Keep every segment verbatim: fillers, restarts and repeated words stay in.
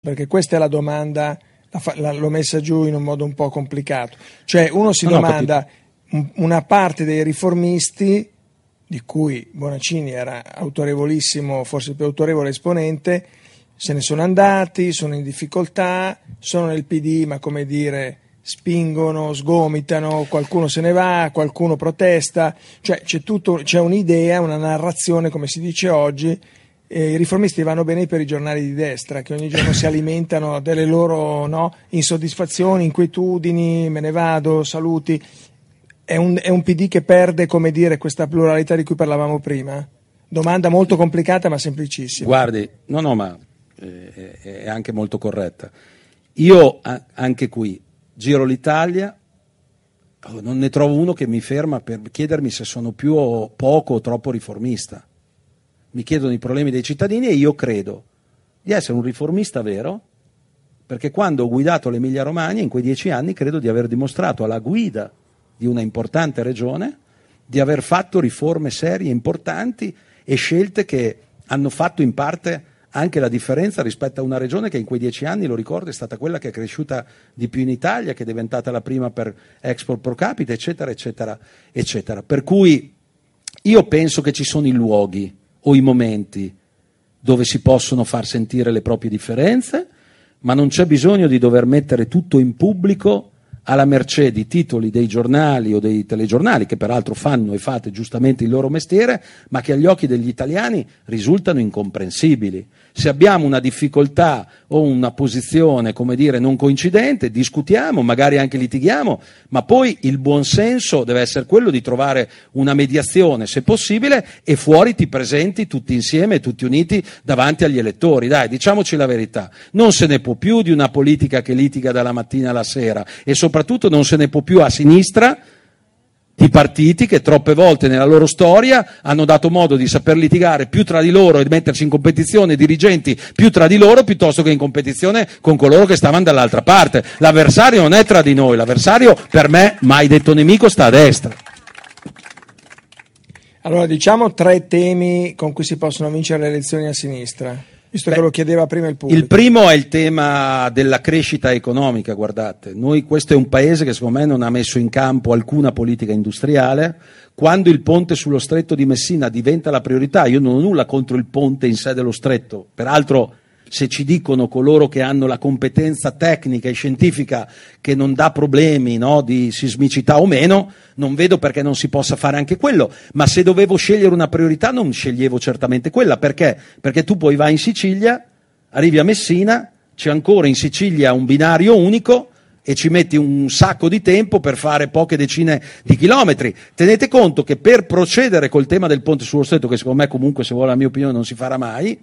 Perché questa è la domanda, la fa, la, l'ho messa giù in un modo un po' complicato. Cioè uno si no, domanda, no, una parte dei riformisti, di cui Bonaccini era autorevolissimo, forse il più autorevole esponente, se ne sono andati, sono in difficoltà, sono nel P D, ma come dire, spingono, sgomitano, qualcuno se ne va, qualcuno protesta, cioè c'è tutto, c'è un'idea, una narrazione, come si dice oggi. Eh, i riformisti vanno bene per i giornali di destra, che ogni giorno si alimentano delle loro, no, insoddisfazioni, inquietudini, me ne vado, saluti. È un, è un P D che perde, come dire, questa pluralità di cui parlavamo prima? Domanda molto complicata ma semplicissima. Guardi, no no ma eh, è anche molto corretta. Io a, anche qui giro l'Italia, oh, non ne trovo uno che mi ferma per chiedermi se sono più o poco o troppo riformista. Mi chiedono i problemi dei cittadini e io credo di essere un riformista vero, perché quando ho guidato l'Emilia Romagna in quei dieci anni credo di aver dimostrato alla guida di una importante regione di aver fatto riforme serie, importanti e scelte che hanno fatto in parte anche la differenza rispetto a una regione che in quei dieci anni, lo ricordo, è stata quella che è cresciuta di più in Italia, che è diventata la prima per export pro capite, eccetera, eccetera, eccetera. Per cui io penso che ci sono i luoghi o i momenti dove si possono far sentire le proprie differenze, ma non c'è bisogno di dover mettere tutto in pubblico alla mercé di titoli dei giornali o dei telegiornali, che peraltro fanno e fate giustamente il loro mestiere, ma che agli occhi degli italiani risultano incomprensibili. Se abbiamo una difficoltà o una posizione, come dire, non coincidente, discutiamo, magari anche litighiamo, ma poi il buon senso deve essere quello di trovare una mediazione, se possibile, e fuori ti presenti tutti insieme, tutti uniti davanti agli elettori. Dai, diciamoci la verità, non se ne può più di una politica che litiga dalla mattina alla sera e soprattutto non se ne può più a sinistra di partiti che troppe volte nella loro storia hanno dato modo di saper litigare più tra di loro e metterci in competizione dirigenti più tra di loro piuttosto che in competizione con coloro che stavano dall'altra parte. L'avversario non è tra di noi, l'avversario per me, mai detto nemico, sta a destra. Allora diciamo tre temi con cui si possono vincere le elezioni a sinistra, visto Beh, che lo chiedeva prima il pubblico. Il primo è il tema della crescita economica, guardate, noi questo è un paese che secondo me non ha messo in campo alcuna politica industriale. Quando il ponte sullo stretto di Messina diventa la priorità, io non ho nulla contro il ponte in sé dello stretto, peraltro se ci dicono coloro che hanno la competenza tecnica e scientifica che non dà problemi, no, di sismicità o meno, non vedo perché non si possa fare anche quello, ma se dovevo scegliere una priorità non sceglievo certamente quella. Perché? Perché tu poi vai in Sicilia, arrivi a Messina, c'è ancora in Sicilia un binario unico e ci metti un sacco di tempo per fare poche decine di chilometri. Tenete conto che per procedere col tema del ponte sullo stretto, che secondo me comunque, se vuole la mia opinione, non si farà mai,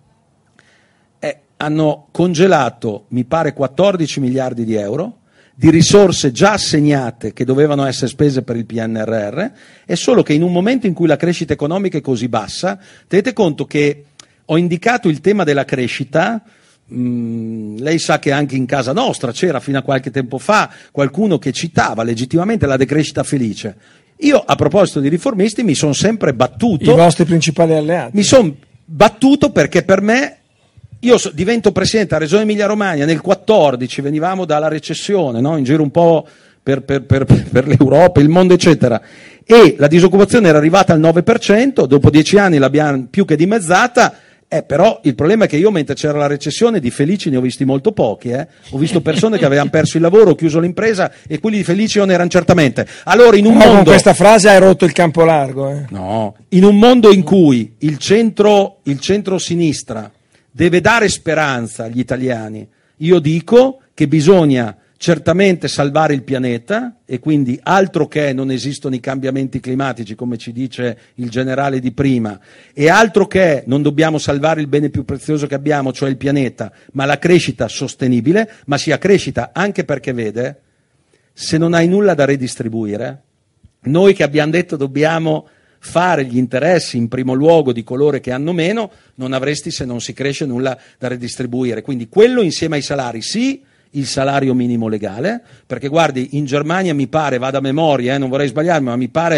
hanno congelato, mi pare, quattordici miliardi di euro di risorse già assegnate che dovevano essere spese per il P N R R, è solo che in un momento in cui la crescita economica è così bassa, tenete conto che ho indicato il tema della crescita, mh, lei sa che anche in casa nostra c'era fino a qualche tempo fa qualcuno che citava legittimamente la decrescita felice. Io, a proposito di riformisti, mi sono sempre battuto... I vostri principali alleati. Mi sono battuto perché per me... Io so, divento presidente della Regione Emilia Romagna nel quattordici, venivamo dalla recessione, no? In giro un po' per, per, per, per l'Europa, il mondo eccetera, e la disoccupazione era arrivata al nove per cento, dopo dieci anni l'abbiamo più che dimezzata, eh, però il problema è che io mentre c'era la recessione di felici ne ho visti molto pochi, eh? Ho visto persone che avevano perso il lavoro, chiuso l'impresa e quelli di felici non erano certamente. Allora in un no, mondo... con questa frase hai rotto il campo largo. Eh. No, in un mondo in cui il centro, il centro-sinistra deve dare speranza agli italiani, io dico che bisogna certamente salvare il pianeta e quindi altro che non esistono i cambiamenti climatici come ci dice il generale di prima e altro che non dobbiamo salvare il bene più prezioso che abbiamo, cioè il pianeta, ma la crescita sostenibile, ma sia crescita anche perché vede, se non hai nulla da redistribuire, noi che abbiamo detto dobbiamo fare gli interessi in primo luogo di coloro che hanno meno, non avresti, se non si cresce, nulla da redistribuire. Quindi quello insieme ai salari, sì, il salario minimo legale, perché guardi, in Germania mi pare, vado a memoria, eh, non vorrei sbagliarmi, ma mi pare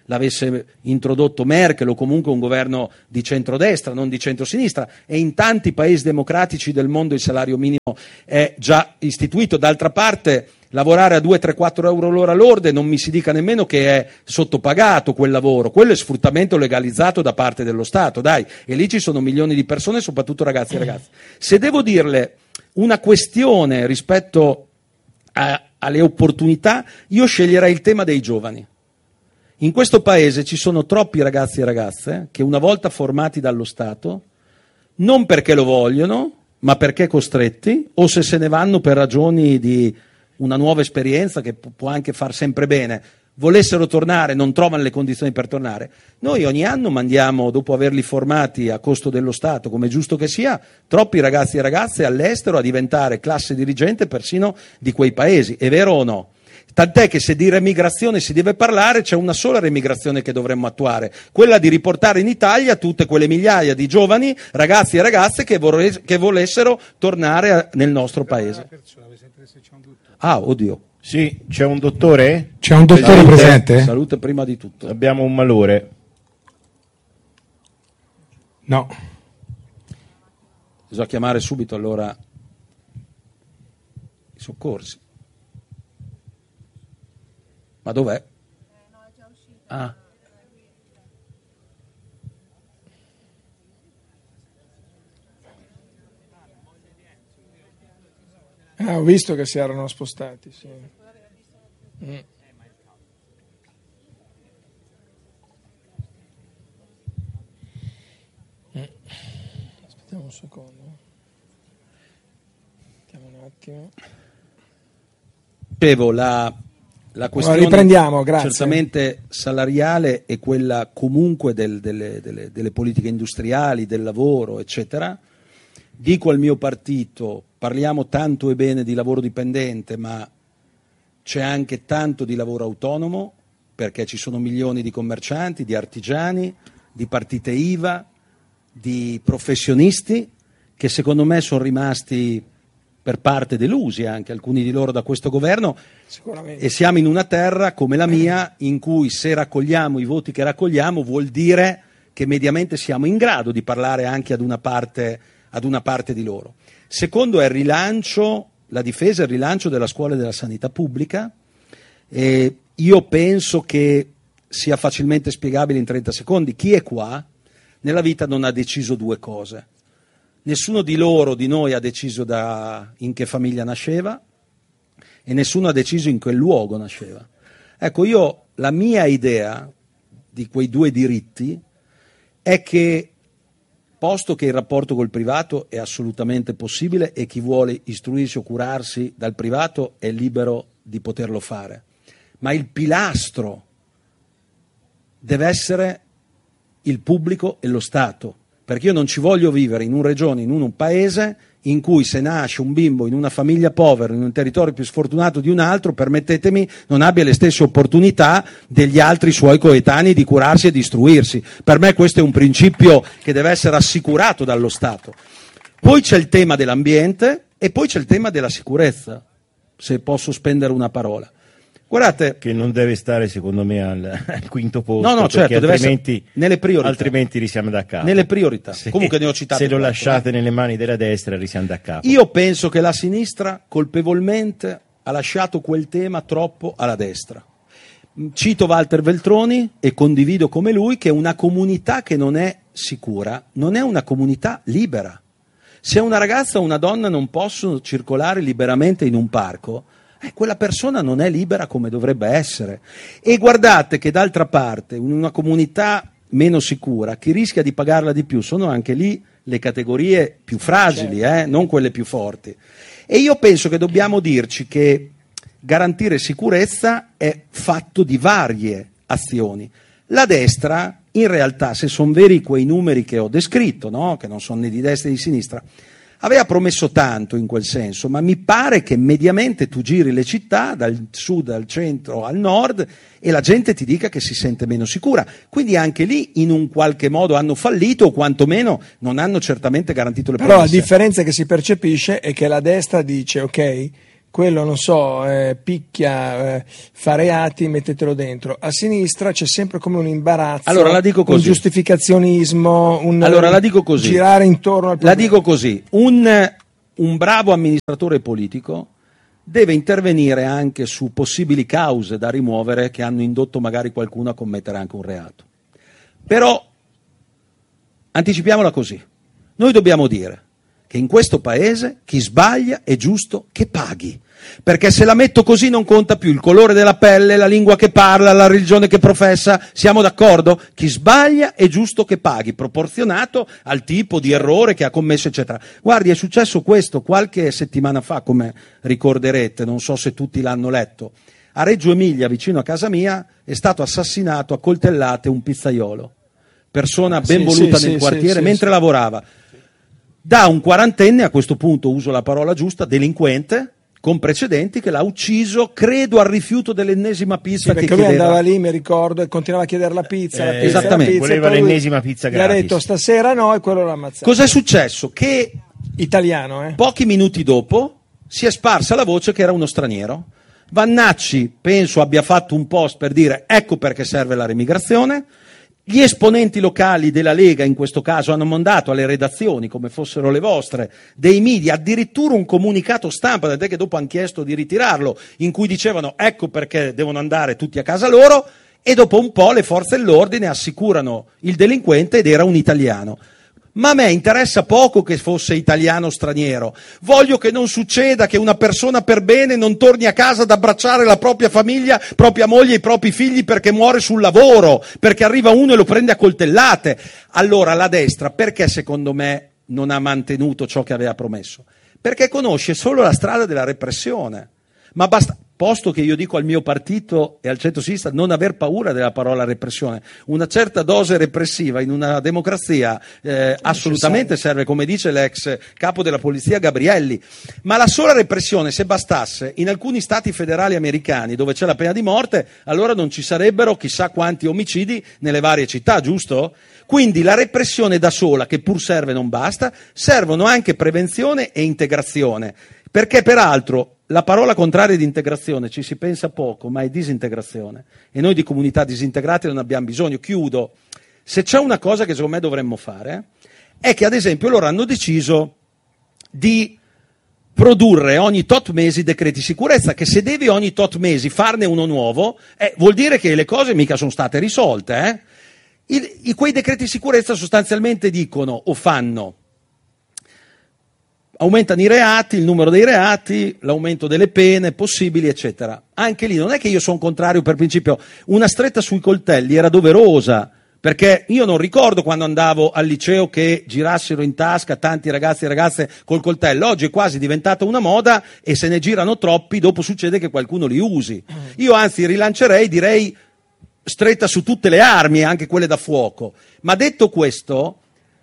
l'avesse introdotto Merkel o comunque un governo di centrodestra, non di centrosinistra, e in tanti paesi democratici del mondo il salario minimo è già istituito. D'altra parte lavorare a due, tre, quattro euro l'ora lorde non mi si dica nemmeno che è sottopagato quel lavoro, quello è sfruttamento legalizzato da parte dello Stato, dai, e lì ci sono milioni di persone, soprattutto ragazzi e ragazze. Se devo dirle una questione rispetto a, alle opportunità, io sceglierei il tema dei giovani. In questo paese ci sono troppi ragazzi e ragazze che una volta formati dallo Stato, non perché lo vogliono, ma perché costretti, o se se ne vanno per ragioni di una nuova esperienza che può anche far sempre bene, volessero tornare, non trovano le condizioni per tornare. Noi ogni anno mandiamo, dopo averli formati a costo dello Stato, come è giusto che sia, troppi ragazzi e ragazze all'estero a diventare classe dirigente persino di quei paesi. È vero o no? Tant'è che se di remigrazione si deve parlare, c'è una sola remigrazione che dovremmo attuare, quella di riportare in Italia tutte quelle migliaia di giovani, ragazzi e ragazze che, vorre- che volessero tornare a- nel nostro paese. Ah, oddio. Sì, c'è un dottore? C'è un dottore Salute. presente? Salute prima di tutto. Abbiamo un malore. No. Bisogna chiamare subito allora i soccorsi. Ma dov'è? Ah. Ah, ho visto che si erano spostati, sì. Mm. Mm. Aspettiamo un secondo. Aspettiamo un attimo. Dicevo, la, la questione riprendiamo, grazie. certamente salariale e quella comunque del, delle, delle, delle politiche industriali, del lavoro, eccetera. Dico al mio partito, parliamo tanto e bene di lavoro dipendente, ma c'è anche tanto di lavoro autonomo, perché ci sono milioni di commercianti, di artigiani, di partite I V A, di professionisti che secondo me sono rimasti per parte delusi anche alcuni di loro da questo governo, Sicuramente. e siamo in una terra come la mia in cui se raccogliamo i voti che raccogliamo vuol dire che mediamente siamo in grado di parlare anche ad una parte ad una parte di loro. Secondo è il rilancio, la difesa e il rilancio della scuola e della sanità pubblica. E io penso che sia facilmente spiegabile in trenta secondi. Chi è qua nella vita non ha deciso due cose. Nessuno di loro, di noi, ha deciso da in che famiglia nasceva e nessuno ha deciso in che luogo nasceva. Ecco, io la mia idea di quei due diritti è che posto che il rapporto col privato è assolutamente possibile e chi vuole istruirsi o curarsi dal privato è libero di poterlo fare, ma il pilastro deve essere il pubblico e lo Stato, perché io non ci voglio vivere in un regione, in un paese in cui se nasce un bimbo in una famiglia povera, in un territorio più sfortunato di un altro, permettetemi, non abbia le stesse opportunità degli altri suoi coetanei di curarsi e di istruirsi. Per me questo è un principio che deve essere assicurato dallo Stato. Poi c'è il tema dell'ambiente e poi c'è il tema della sicurezza, se posso spendere una parola. Guardate, che non deve stare secondo me al, al quinto posto, no, no, certo, deve altrimenti, essere nelle priorità. altrimenti risiamo da capo. Nelle priorità. Se, Comunque ne ho citate se lo quattro, lasciate eh. nelle mani della destra risiamo da capo. Io penso che la sinistra colpevolmente ha lasciato quel tema troppo alla destra. Cito Walter Veltroni e condivido come lui che una comunità che non è sicura non è una comunità libera. Se una ragazza o una donna non possono circolare liberamente in un parco, Eh, quella persona non è libera come dovrebbe essere. E guardate che d'altra parte, in una comunità meno sicura, chi rischia di pagarla di più sono anche lì le categorie più fragili, eh, non quelle più forti. E io penso che dobbiamo dirci che garantire sicurezza è fatto di varie azioni. La destra, in realtà, se sono veri quei numeri che ho descritto, no? Che non sono né di destra né di sinistra, aveva promesso tanto in quel senso, ma mi pare che mediamente tu giri le città dal sud al centro al nord e la gente ti dica che si sente meno sicura. Quindi anche lì in un qualche modo hanno fallito o quantomeno non hanno certamente garantito le promesse. Però la differenza che si percepisce è che la destra dice ok, quello non so, eh, picchia, eh, fa reati, mettetelo dentro. A sinistra c'è sempre come un imbarazzo, allora, la dico così. un giustificazionismo, un allora, la dico così. girare intorno al La problema. dico così, un, un bravo amministratore politico deve intervenire anche su possibili cause da rimuovere che hanno indotto magari qualcuno a commettere anche un reato. Però, anticipiamola così, noi dobbiamo dire che in questo paese chi sbaglia è giusto che paghi, perché se la metto così non conta più il colore della pelle, la lingua che parla, la religione che professa, siamo d'accordo? Chi sbaglia è giusto che paghi, proporzionato al tipo di errore che ha commesso, eccetera. Guardi, è successo questo qualche settimana fa, come ricorderete, non so se tutti l'hanno letto. A Reggio Emilia, vicino a casa mia, è stato assassinato a coltellate un pizzaiolo, persona ben Sì, voluta sì, nel sì, quartiere, sì, mentre sì. lavorava. Da un quarantenne, a questo punto uso la parola giusta, delinquente, con precedenti, che l'ha ucciso, credo, al rifiuto dell'ennesima pizza Sì, che perché lui chiedeva. andava lì, mi ricordo, e continuava a chiedere la pizza, la Eh, pizza, esattamente. la pizza, Voleva e poi lui l'ennesima pizza gli ha gratis. detto stasera no, e quello l'ha ammazzato. Cos'è successo? Che Italiano, eh? pochi minuti dopo si è sparsa la voce che era uno straniero. Vannacci, penso, abbia fatto un post per dire ecco perché serve la remigrazione. Gli esponenti locali della Lega, in questo caso, hanno mandato alle redazioni, come fossero le vostre, dei media, addirittura un comunicato stampa, tant'è che dopo hanno chiesto di ritirarlo, in cui dicevano ecco perché devono andare tutti a casa loro, e dopo un po' le forze dell'ordine assicurano il delinquente ed era un italiano. Ma a me interessa poco che fosse italiano o straniero. Voglio che non succeda che una persona per bene non torni a casa ad abbracciare la propria famiglia, propria moglie e i propri figli perché muore sul lavoro, perché arriva uno e lo prende a coltellate. Allora la destra, perché secondo me non ha mantenuto ciò che aveva promesso? Perché conosce solo la strada della repressione. Ma basta, posto che io dico al mio partito e al centro-sinistra non aver paura della parola repressione, una certa dose repressiva in una democrazia eh, assolutamente serve, come dice l'ex capo della polizia Gabrielli, ma la sola repressione, se bastasse, in alcuni stati federali americani dove c'è la pena di morte, allora non ci sarebbero chissà quanti omicidi nelle varie città, giusto? Quindi la repressione da sola, che pur serve non basta, servono anche prevenzione e integrazione, perché peraltro la parola contraria di integrazione ci si pensa poco, ma è disintegrazione. E noi di comunità disintegrate non abbiamo bisogno. Chiudo. Se c'è una cosa che secondo me dovremmo fare, è che ad esempio loro hanno deciso di produrre ogni tot mesi decreti sicurezza, che se devi ogni tot mesi farne uno nuovo, eh, vuol dire che le cose mica sono state risolte. Eh? I, i, quei decreti sicurezza sostanzialmente dicono o fanno aumentano i reati, il numero dei reati, l'aumento delle pene possibili, eccetera. Anche lì non è che io sono contrario per principio, una stretta sui coltelli era doverosa, perché io non ricordo quando andavo al liceo che girassero in tasca tanti ragazzi e ragazze col coltello. Oggi è quasi diventata una moda e se ne girano troppi, dopo succede che qualcuno li usi. Io anzi rilancerei, direi stretta su tutte le armi, anche quelle da fuoco. Ma detto questo,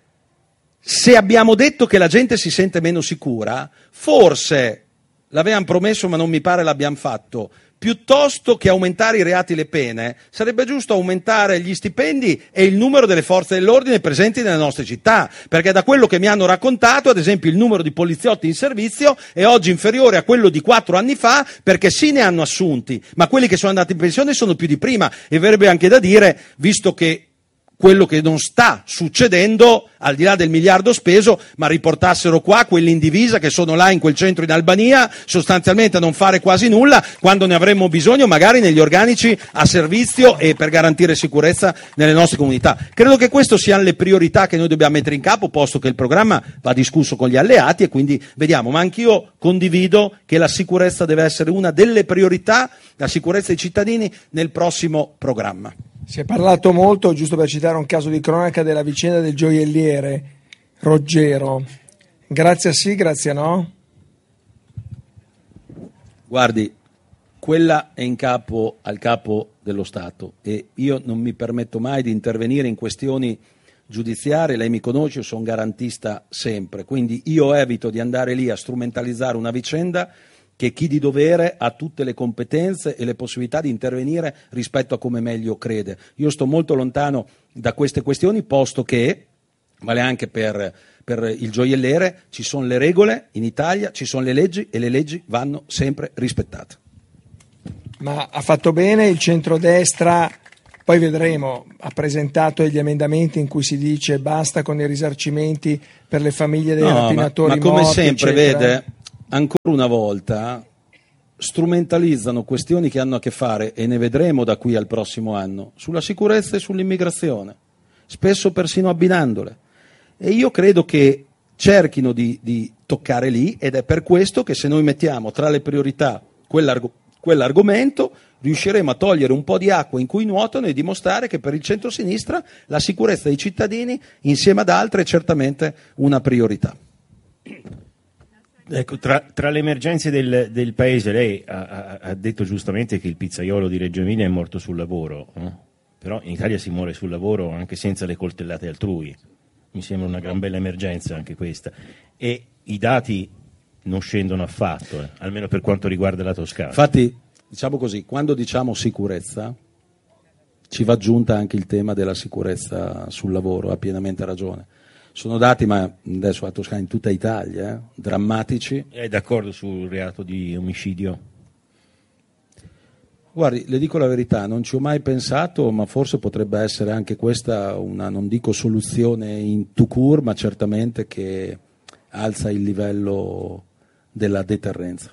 se abbiamo detto che la gente si sente meno sicura, forse l'avevamo promesso ma non mi pare l'abbiamo fatto, piuttosto che aumentare i reati e le pene, sarebbe giusto aumentare gli stipendi e il numero delle forze dell'ordine presenti nelle nostre città, perché da quello che mi hanno raccontato, ad esempio, il numero di poliziotti in servizio è oggi inferiore a quello di quattro anni fa, perché sì ne hanno assunti, ma quelli che sono andati in pensione sono più di prima, e verrebbe anche da dire, visto che quello che non sta succedendo, al di là del miliardo speso, ma riportassero qua quelli in divisa che sono là in quel centro in Albania, sostanzialmente a non fare quasi nulla, quando ne avremmo bisogno magari negli organici a servizio e per garantire sicurezza nelle nostre comunità. Credo che queste siano le priorità che noi dobbiamo mettere in campo, posto che il programma va discusso con gli alleati e quindi vediamo. Ma anch'io condivido che la sicurezza deve essere una delle priorità, la sicurezza dei cittadini, nel prossimo programma. Si è parlato molto, giusto per citare un caso di cronaca, della vicenda del gioielliere Roggero. Grazie sì, grazie no? Guardi, quella è in capo al capo dello Stato e io non mi permetto mai di intervenire in questioni giudiziarie. Lei mi conosce, io sono garantista sempre, quindi io evito di andare lì a strumentalizzare una vicenda che chi di dovere ha tutte le competenze e le possibilità di intervenire rispetto a come meglio crede. Io sto molto lontano da queste questioni, posto che, vale anche per, per il gioielliere ci sono le regole, in Italia ci sono le leggi e le leggi vanno sempre rispettate. Ma ha fatto bene il centrodestra, poi vedremo, ha presentato degli emendamenti in cui si dice basta con i risarcimenti per le famiglie dei no, rapinatori ma, ma come morti, sempre, eccetera. vede, ancora una volta strumentalizzano questioni che hanno a che fare, e ne vedremo da qui al prossimo anno, sulla sicurezza e sull'immigrazione, spesso persino abbinandole. E io credo che cerchino di, di toccare lì, ed è per questo che se noi mettiamo tra le priorità quell'arg- quell'argomento riusciremo a togliere un po' di acqua in cui nuotano e dimostrare che per il centro-sinistra la sicurezza dei cittadini insieme ad altre è certamente una priorità. Ecco, tra, tra le emergenze del, del paese, lei ha, ha detto giustamente che il pizzaiolo di Reggio Emilia è morto sul lavoro, no? Però in Italia si muore sul lavoro anche senza le coltellate altrui. Mi sembra una gran bella emergenza anche questa. E i dati non scendono affatto, eh, almeno per quanto riguarda la Toscana. Infatti, diciamo così, quando diciamo sicurezza, ci va aggiunta anche il tema della sicurezza sul lavoro, ha pienamente ragione. Sono dati, ma adesso la Toscana in tutta Italia, eh, drammatici. È d'accordo sul reato di omicidio? Guardi, le dico la verità, non ci ho mai pensato, ma forse potrebbe essere anche questa una, non dico soluzione in tout court, ma certamente che alza il livello della deterrenza.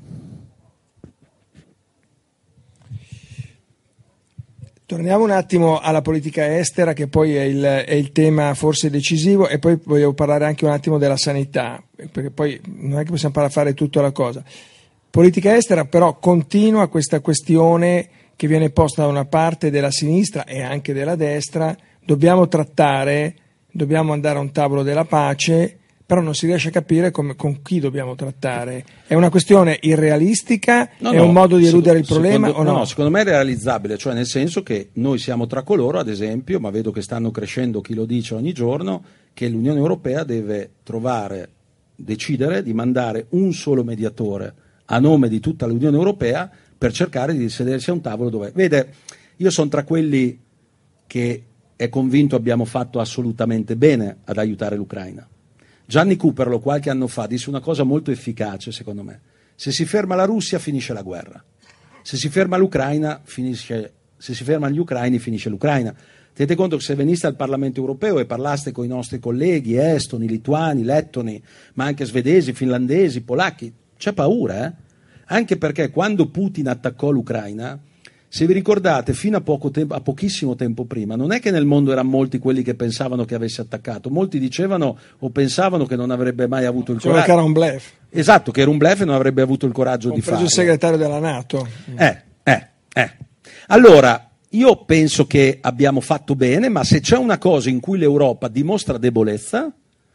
Torniamo un attimo alla politica estera, che poi è il, è il tema forse decisivo, e poi voglio parlare anche un attimo della sanità, perché poi non è che possiamo fare tutta la cosa. Politica estera però continua questa questione che viene posta da una parte della sinistra e anche della destra: dobbiamo trattare, dobbiamo andare a un tavolo della pace, però non si riesce a capire come, con chi dobbiamo trattare. È una questione irrealistica? No, è no, un modo di eludere secondo, il problema secondo, o no? No, secondo me è realizzabile, cioè nel senso che noi siamo tra coloro, ad esempio, ma vedo che stanno crescendo chi lo dice ogni giorno, che l'Unione Europea deve trovare, decidere di mandare un solo mediatore a nome di tutta l'Unione Europea per cercare di sedersi a un tavolo dove... Vede, io sono tra quelli che è convinto abbiamo fatto assolutamente bene ad aiutare l'Ucraina. Gianni Cooperlo qualche anno fa disse una cosa molto efficace, secondo me: se si ferma la Russia finisce la guerra, se si ferma l'Ucraina finisce, se si fermano gli ucraini finisce l'Ucraina. Tenete conto che se veniste al Parlamento europeo e parlaste con i nostri colleghi estoni, lituani, lettoni, ma anche svedesi, finlandesi, polacchi, c'è paura, eh? Anche perché quando Putin attaccò l'Ucraina, se vi ricordate, fino a, poco tempo, a pochissimo tempo prima, non è che nel mondo erano molti quelli che pensavano che avesse attaccato, molti dicevano o pensavano che non avrebbe mai avuto il coraggio. Che era un bluff. Esatto, che era un bluff e non avrebbe avuto il coraggio di farlo. Compreso il segretario della NATO. Eh, eh, eh. Allora, io penso che abbiamo fatto bene, ma se c'è una cosa in cui l'Europa dimostra debolezza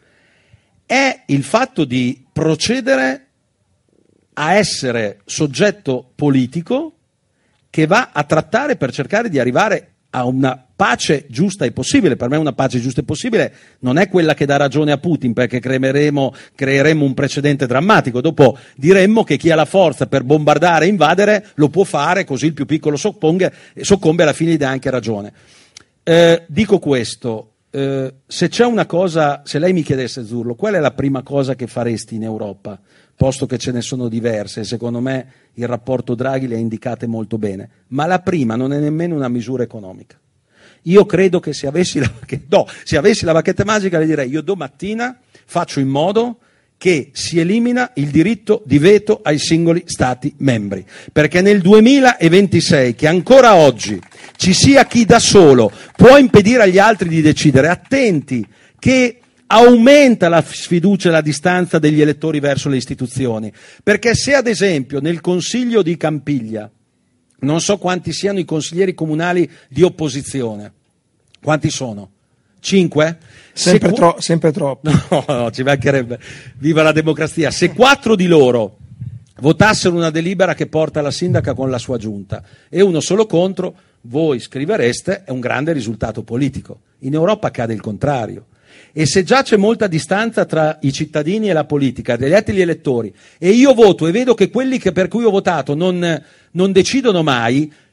è il fatto di procedere a essere soggetto politico che va a trattare per cercare di arrivare a una pace giusta e possibile. Per me una pace giusta e possibile non è quella che dà ragione a Putin, perché creeremo, creeremo un precedente drammatico. Dopo diremmo che chi ha la forza per bombardare e invadere lo può fare, così il più piccolo soccombe, soccombe alla fine gli dà anche ragione. Eh, dico questo, eh, se c'è una cosa, se lei mi chiedesse, Zurlo, qual è la prima cosa che faresti in Europa? Posto che ce ne sono diverse, secondo me il rapporto Draghi le ha indicate molto bene, ma la prima non è nemmeno una misura economica. Io credo che se avessi la, che, no, se avessi la bacchetta magica le direi: io domattina faccio in modo che si elimina il diritto di veto ai singoli Stati membri, perché nel duemilaventisei, che ancora oggi ci sia chi da solo può impedire agli altri di decidere, attenti che aumenta la sfiducia e la distanza degli elettori verso le istituzioni, perché se ad esempio nel Consiglio di Campiglia, non so quanti siano i consiglieri comunali di opposizione, quanti sono? Cinque? Sempre, se tro- sempre troppo. No, no, ci mancherebbe. Viva la democrazia. Se quattro di loro votassero una delibera che porta la sindaca con la sua giunta e uno solo contro, voi scrivereste: è un grande risultato politico. In Europa accade il contrario. E se già c'è molta distanza tra i cittadini e la politica, gli eletti e gli elettori, e io voto e vedo che quelli che per cui ho votato non, non decidono mai,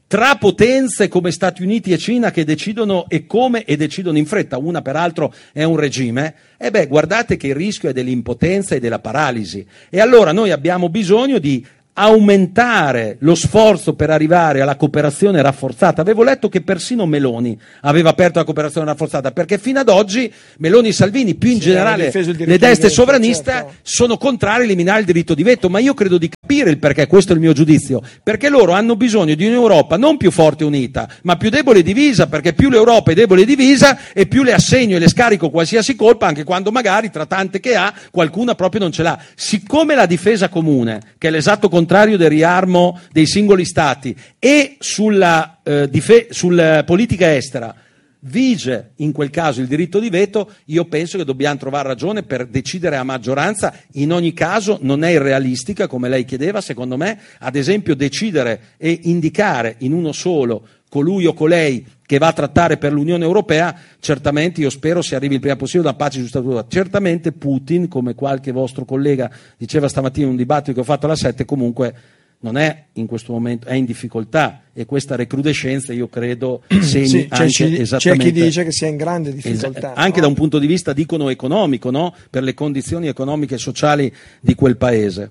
tra potenze come Stati Uniti e Cina che decidono e come e decidono in fretta, una peraltro è un regime, e beh, guardate che il rischio è dell'impotenza e della paralisi. E allora noi abbiamo bisogno di aumentare lo sforzo per arrivare alla cooperazione rafforzata. Avevo letto che persino Meloni aveva aperto la cooperazione rafforzata, perché fino ad oggi Meloni e Salvini, più in sì, generale le destre sovraniste, certo, sono contrari a eliminare il diritto di veto, ma io credo di capire il perché, questo è il mio giudizio, perché loro hanno bisogno di un'Europa non più forte e unita, ma più debole e divisa, perché più l'Europa è debole e divisa e più le assegno e le scarico qualsiasi colpa, anche quando magari tra tante che ha qualcuna proprio non ce l'ha. Siccome la difesa comune, che è l'esatto contrario contrario del riarmo dei singoli stati, e sulla, eh, dife- sulla politica estera vige in quel caso il diritto di veto, io penso che dobbiamo trovare ragione per decidere a maggioranza. In ogni caso non è irrealistica, come lei chiedeva, secondo me, ad esempio decidere e indicare in uno solo colui o colei che va a trattare per l'Unione Europea. Certamente io spero si arrivi il prima possibile alla pace giusta. Certamente Putin, come qualche vostro collega diceva stamattina in un dibattito che ho fatto alla sette, comunque non è in questo momento, è in difficoltà, e questa recrudescenza io credo segni sì, anche c'è, esattamente, c'è chi dice che sia in grande difficoltà, es- anche no? da un punto di vista, dicono, economico, no? Per le condizioni economiche e sociali di quel paese.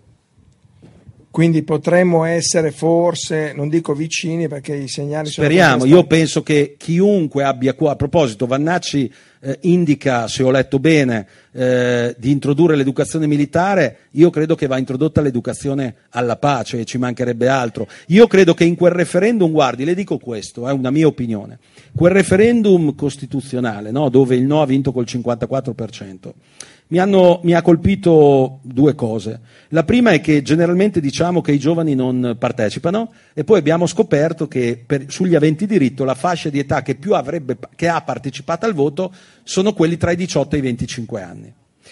Quindi potremmo essere forse, non dico vicini perché i segnali sono... Speriamo, io penso che chiunque abbia qua, a proposito, Vannacci eh, indica, se ho letto bene, eh, di introdurre l'educazione militare. Io credo che va introdotta l'educazione alla pace, e ci mancherebbe altro. Io credo che in quel referendum, guardi, le dico questo, è una mia opinione, quel referendum costituzionale, no, dove il no ha vinto col cinquantaquattro per cento, Mi, hanno, mi ha colpito due cose. La prima è che generalmente diciamo che i giovani non partecipano, e poi abbiamo scoperto che per, sugli aventi diritto la fascia di età che più avrebbe, che ha partecipato al voto sono quelli tra i diciotto e i venticinque anni.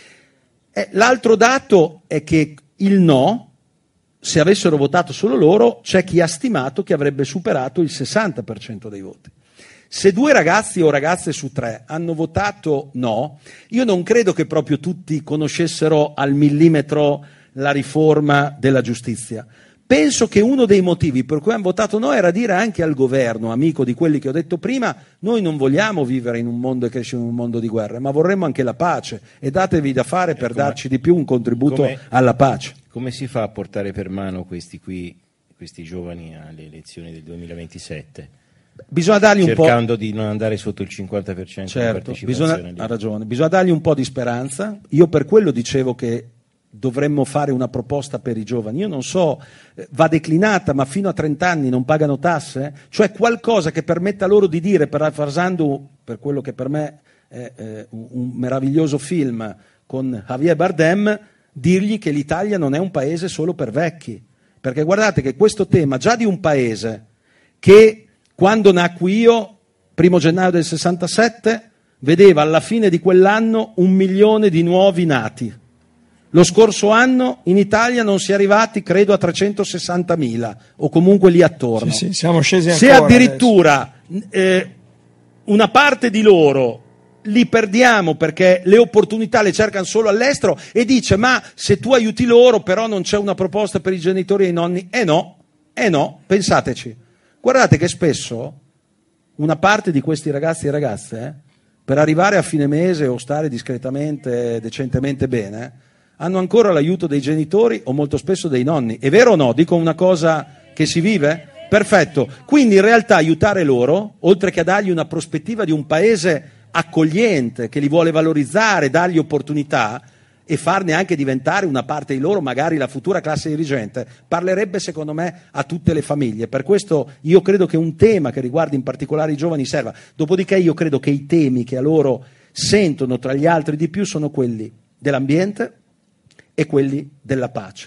E l'altro dato è che il no, se avessero votato solo loro, c'è chi ha stimato che avrebbe superato il sessanta per cento dei voti. Se due ragazzi o ragazze su tre hanno votato no, io non credo che proprio tutti conoscessero al millimetro la riforma della giustizia. Penso che uno dei motivi per cui hanno votato no era dire anche al governo, amico di quelli che ho detto prima: noi non vogliamo vivere in un mondo e crescere in un mondo di guerra, ma vorremmo anche la pace, e datevi da fare per come, darci di più un contributo come, alla pace. Come si fa a portare per mano questi qui, questi giovani alle elezioni del duemilaventisette? Bisogna dargli un po', cercando di non andare sotto il cinquanta per cento certo, di partecipazione. Bisogna, ha ragione, bisogna dargli un po' di speranza. Io per quello dicevo che dovremmo fare una proposta per i giovani. Io non so, va declinata, ma fino a trenta anni non pagano tasse? Cioè qualcosa che permetta loro di dire, parafrasando per quello che per me è eh, un, un meraviglioso film con Javier Bardem, dirgli che l'Italia non è un paese solo per vecchi. Perché guardate che questo tema già di un paese che, quando nacqui io, primo gennaio del sessantasette, vedeva alla fine di quell'anno un milione di nuovi nati. Lo scorso anno in Italia non si è arrivati, credo, a trecentosessantamila, o comunque lì attorno. Sì, sì, siamo scesi Se ancora addirittura eh, una parte di loro li perdiamo perché le opportunità le cercano solo all'estero, e dice: ma se tu aiuti loro però non c'è una proposta per i genitori e i nonni. Eh no, eh no, pensateci. Guardate che spesso una parte di questi ragazzi e ragazze, eh, per arrivare a fine mese o stare discretamente, decentemente bene, hanno ancora l'aiuto dei genitori o molto spesso dei nonni. È vero o no? Dico una cosa che si vive? Perfetto. Quindi in realtà aiutare loro, oltre che a dargli una prospettiva di un paese accogliente, che li vuole valorizzare, dargli opportunità e farne anche diventare una parte di loro, magari la futura classe dirigente, parlerebbe secondo me a tutte le famiglie. Per questo io credo che un tema che riguarda in particolare i giovani serva. Dopodiché io credo che i temi che a loro sentono tra gli altri di più sono quelli dell'ambiente e quelli della pace.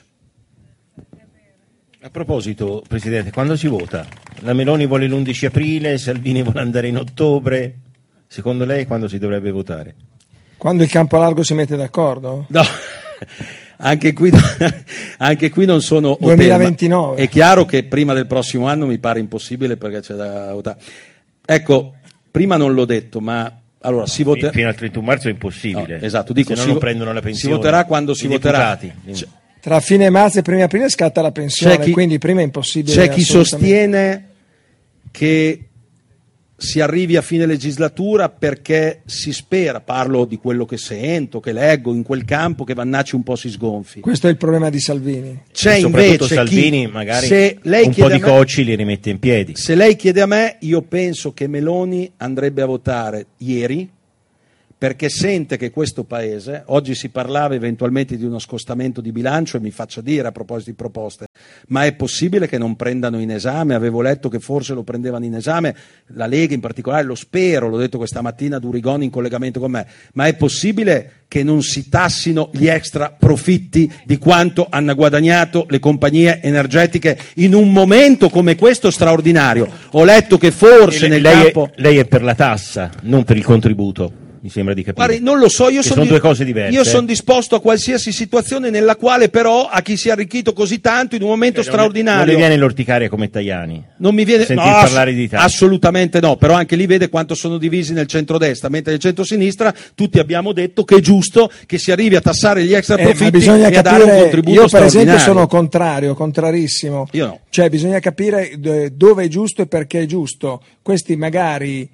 A proposito, Presidente, quando si vota? La Meloni vuole l'undici aprile, Salvini vuole andare in ottobre. Secondo lei quando si dovrebbe votare? Quando il campo largo si mette d'accordo? No, anche qui, anche qui non sono... duemilaventinove. È chiaro che prima del prossimo anno mi pare impossibile perché c'è da votare. Ecco, prima non l'ho detto, ma... Allora, si voterà... Fino al trentuno marzo è impossibile. No, esatto, dico, se no si non prendono la pensione. Si voterà quando si voterà. C- Tra fine marzo e primi aprile scatta la pensione, chi, quindi prima è impossibile. C'è chi sostiene che si arrivi a fine legislatura perché si spera, parlo di quello che sento, che leggo in quel campo, che Vannacci un po' si sgonfi. Questo è il problema di Salvini. C'è e soprattutto invece Salvini chi, magari se lei un po' di a me, cocci li rimette in piedi. Se lei chiede a me, io penso che Meloni andrebbe a votare ieri, perché sente che questo paese, oggi si parlava eventualmente di uno scostamento di bilancio, e mi faccia dire a proposito di proposte, ma è possibile che non prendano in esame, avevo letto che forse lo prendevano in esame, la Lega in particolare, lo spero, l'ho detto questa mattina ad Urigoni in collegamento con me, ma è possibile che non si tassino gli extra profitti di quanto hanno guadagnato le compagnie energetiche in un momento come questo straordinario? Ho letto che forse lei, nel lei campo... È, lei è per la tassa, non per il contributo. Mi sembra di capire. Guardi, non lo so, io sono, sono due cose diverse. Io sono disposto a qualsiasi situazione nella quale però a chi si è arricchito così tanto in un momento cioè, straordinario. Non le viene l'orticaria come Tajani? Non mi viene sentir no, parlare di Italia. Assolutamente no, però anche lì vede quanto sono divisi nel centrodestra, mentre nel centrosinistra tutti abbiamo detto che è giusto che si arrivi a tassare gli extra profitti eh, e capire, a dare un contributo io per esempio straordinario. sono contrario, contrarissimo. Io no. Cioè bisogna capire dove è giusto e perché è giusto. Questi magari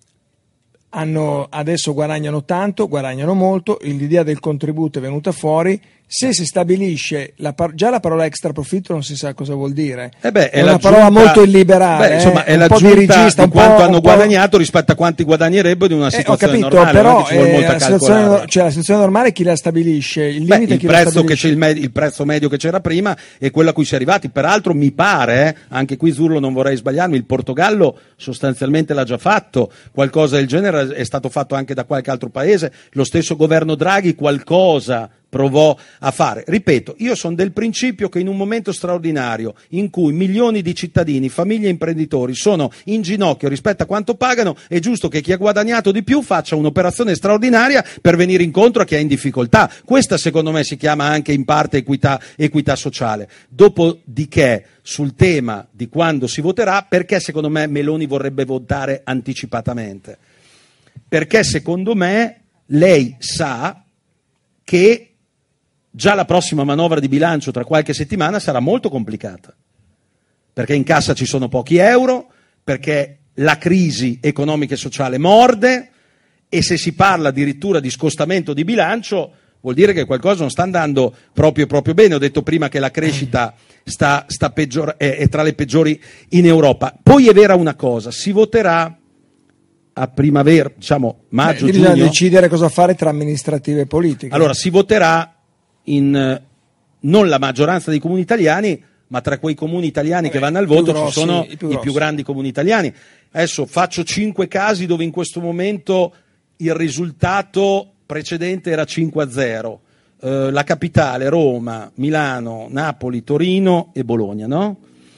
hanno, adesso guadagnano tanto, guadagnano molto, l'idea del contributo è venuta fuori. Se si stabilisce la par- già la parola extra profitto non si sa cosa vuol dire, eh beh, è, è una l'aggiunta, parola molto illiberale, beh, insomma, eh? è un po' l'aggiunta dirigista, di un quanto po', hanno un po'... guadagnato rispetto a quanti guadagnerebbero in una Eh, situazione ho capito, normale. però ci vuole eh, molta la, situazione, calcolare. cioè, la situazione normale chi la stabilisce? Il Beh, limite il chi prezzo la che stabilisce? c'è il, med- il prezzo medio che c'era prima è quello a cui si è arrivati. Peraltro mi pare, eh, anche qui Zurlo non vorrei sbagliarmi, il Portogallo sostanzialmente l'ha già fatto, qualcosa del genere è stato fatto anche da qualche altro paese, lo stesso governo Draghi qualcosa provò a fare. Ripeto, io sono del principio che in un momento straordinario in cui milioni di cittadini, famiglie e imprenditori sono in ginocchio rispetto a quanto pagano, è giusto che chi ha guadagnato di più faccia un'operazione straordinaria per venire incontro a chi è in difficoltà. Questa secondo me si chiama anche in parte equità, equità sociale. Dopodiché sul tema di quando si voterà, perché secondo me Meloni vorrebbe votare anticipatamente? Perché secondo me lei sa che già la prossima manovra di bilancio tra qualche settimana sarà molto complicata, perché in cassa ci sono pochi euro, perché la crisi economica e sociale morde, e se si parla addirittura di scostamento di bilancio vuol dire che qualcosa non sta andando proprio proprio bene. Ho detto prima che la crescita sta, sta peggior- è, è tra le peggiori in Europa. Poi è vera una cosa, si voterà a primavera, diciamo maggio, Beh, giugno. Bisogna decidere cosa fare tra amministrative e politiche. Allora si voterà in eh, non la maggioranza dei comuni italiani, ma tra quei comuni italiani Vabbè, che vanno al più voto grossi, ci sono i più i grossi. più grandi comuni italiani. Adesso faccio cinque casi dove in questo momento il risultato precedente era cinque a zero. Eh, la capitale, Roma, Milano, Napoli, Torino e Bologna, no?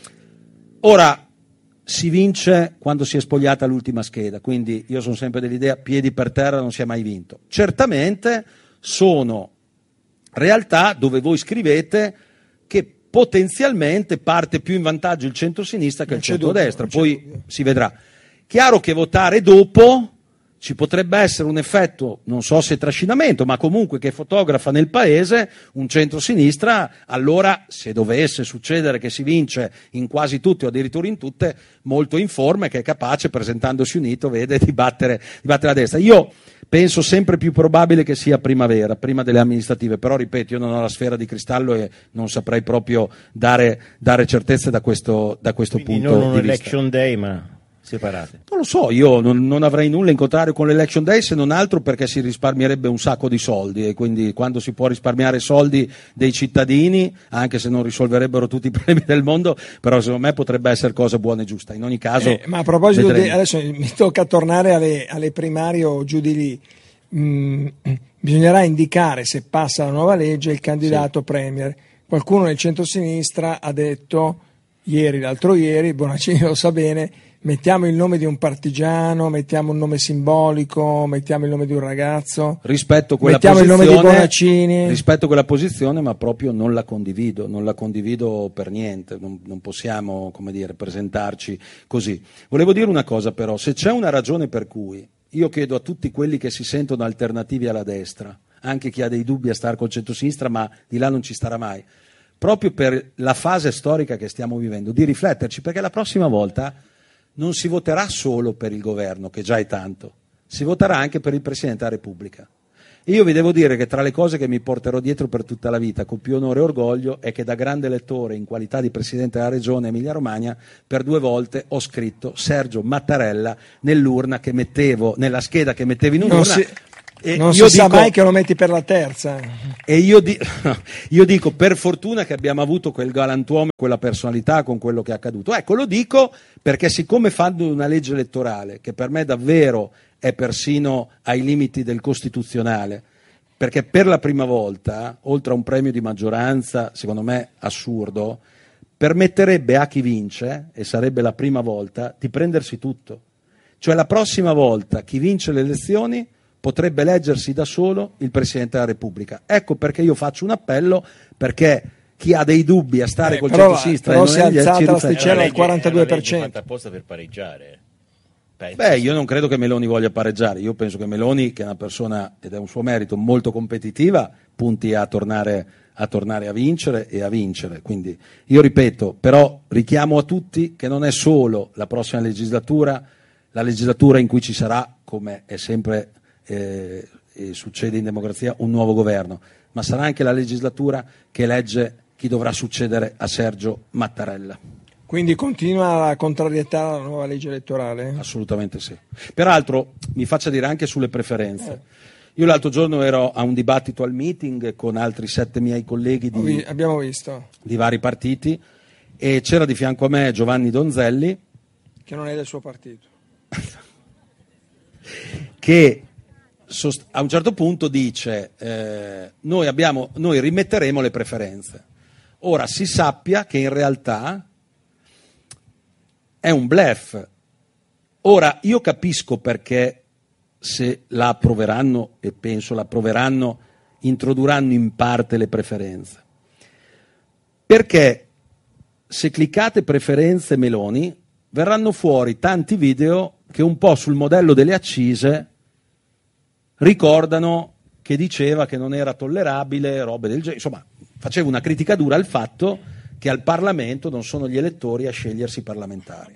Ora si vince quando si è spogliata l'ultima scheda, quindi io sono sempre dell'idea piedi per terra non si è mai vinto. Certamente sono realtà dove voi scrivete che potenzialmente parte più in vantaggio il centro-sinistra che Non il c'è centro-destra, dubbio, non c'è poi dubbio. si vedrà. Chiaro che votare dopo ci potrebbe essere un effetto, non so se trascinamento, ma comunque che fotografa nel paese un centro-sinistra, allora se dovesse succedere che si vince in quasi tutte o addirittura in tutte, molto informe, che è capace, presentandosi unito, vede di battere, di battere la destra. Io penso sempre più probabile che sia primavera, prima delle amministrative, però ripeto, io non ho la sfera di cristallo e non saprei proprio dare, dare certezze da questo, da questo Quindi punto non un di vista. election day, ma separate. Non lo so, io non, non avrei nulla in contrario con l'election day, se non altro perché si risparmierebbe un sacco di soldi, e quindi quando si può risparmiare soldi dei cittadini, anche se non risolverebbero tutti i problemi del mondo, però secondo me potrebbe essere cosa buona e giusta. In ogni caso, Eh, ma a proposito di, vedremo. adesso mi tocca tornare alle, alle primarie o giù di lì. Mm, bisognerà indicare, se passa la nuova legge, il candidato Sì. premier. Qualcuno nel centro-sinistra ha detto ieri, l'altro ieri, Bonaccini lo sa bene, mettiamo il nome di un partigiano, mettiamo un nome simbolico, mettiamo il nome di un ragazzo, Rispetto a quella mettiamo il nome di posizione, Bonaccini. rispetto a quella posizione, ma proprio non la condivido, non la condivido per niente, non, non possiamo, come dire, presentarci così. Volevo dire una cosa però, se c'è una ragione per cui io chiedo a tutti quelli che si sentono alternativi alla destra, anche chi ha dei dubbi a stare col centro-sinistra, ma di là non ci starà mai, proprio per la fase storica che stiamo vivendo, di rifletterci, perché la prossima volta non si voterà solo per il governo, che già è tanto, si voterà anche per il Presidente della Repubblica. E io vi devo dire che tra le cose che mi porterò dietro per tutta la vita, con più onore e orgoglio, è che da grande elettore, in qualità di Presidente della Regione Emilia-Romagna, per due volte ho scritto Sergio Mattarella nell'urna che mettevo, nella scheda che mettevo in un'urna. Si, e non io si sa dico, mai che lo metti per la terza. E io, di, io dico, per fortuna che abbiamo avuto quel galantuomo, quella personalità con quello che è accaduto. Ecco, lo dico perché siccome fanno una legge elettorale, che per me davvero è persino ai limiti del costituzionale, perché per la prima volta, oltre a un premio di maggioranza, secondo me assurdo, permetterebbe a chi vince, e sarebbe la prima volta, di prendersi tutto. Cioè la prossima volta chi vince le elezioni potrebbe eleggersi da solo il Presidente della Repubblica. Ecco perché io faccio un appello, perché chi ha dei dubbi a stare eh, col però, centro-sinistra però e non si è alzata l'asticella al È quarantadue per una legge cento. fatta apposta per pareggiare. Penso. Beh, io non credo che Meloni voglia pareggiare, io penso che Meloni, che è una persona, ed è un suo merito, molto competitiva, punti a tornare a, tornare a vincere e a vincere. Quindi io ripeto, però richiamo a tutti che non è solo la prossima legislatura, la legislatura in cui ci sarà, come è sempre eh, e succede in democrazia, un nuovo governo, ma sarà anche la legislatura che elegge chi dovrà succedere a Sergio Mattarella. Quindi continua la contrarietà alla nuova legge elettorale? Assolutamente sì. Peraltro mi faccia dire anche sulle preferenze. Io l'altro giorno ero a un dibattito al meeting con altri sette miei colleghi di, abbiamo visto. di vari partiti e c'era di fianco a me Giovanni Donzelli, che non è del suo partito, che a un certo punto dice eh, noi, abbiamo, noi rimetteremo le preferenze. Ora si sappia che in realtà è un bluff. Ora io capisco perché, se la approveranno, e penso la approveranno, introdurranno in parte le preferenze. Perché se cliccate preferenze Meloni verranno fuori tanti video che un po' sul modello delle accise ricordano che diceva che non era tollerabile, robe del genere. Insomma, faceva una critica dura al fatto che al Parlamento non sono gli elettori a scegliersi i parlamentari.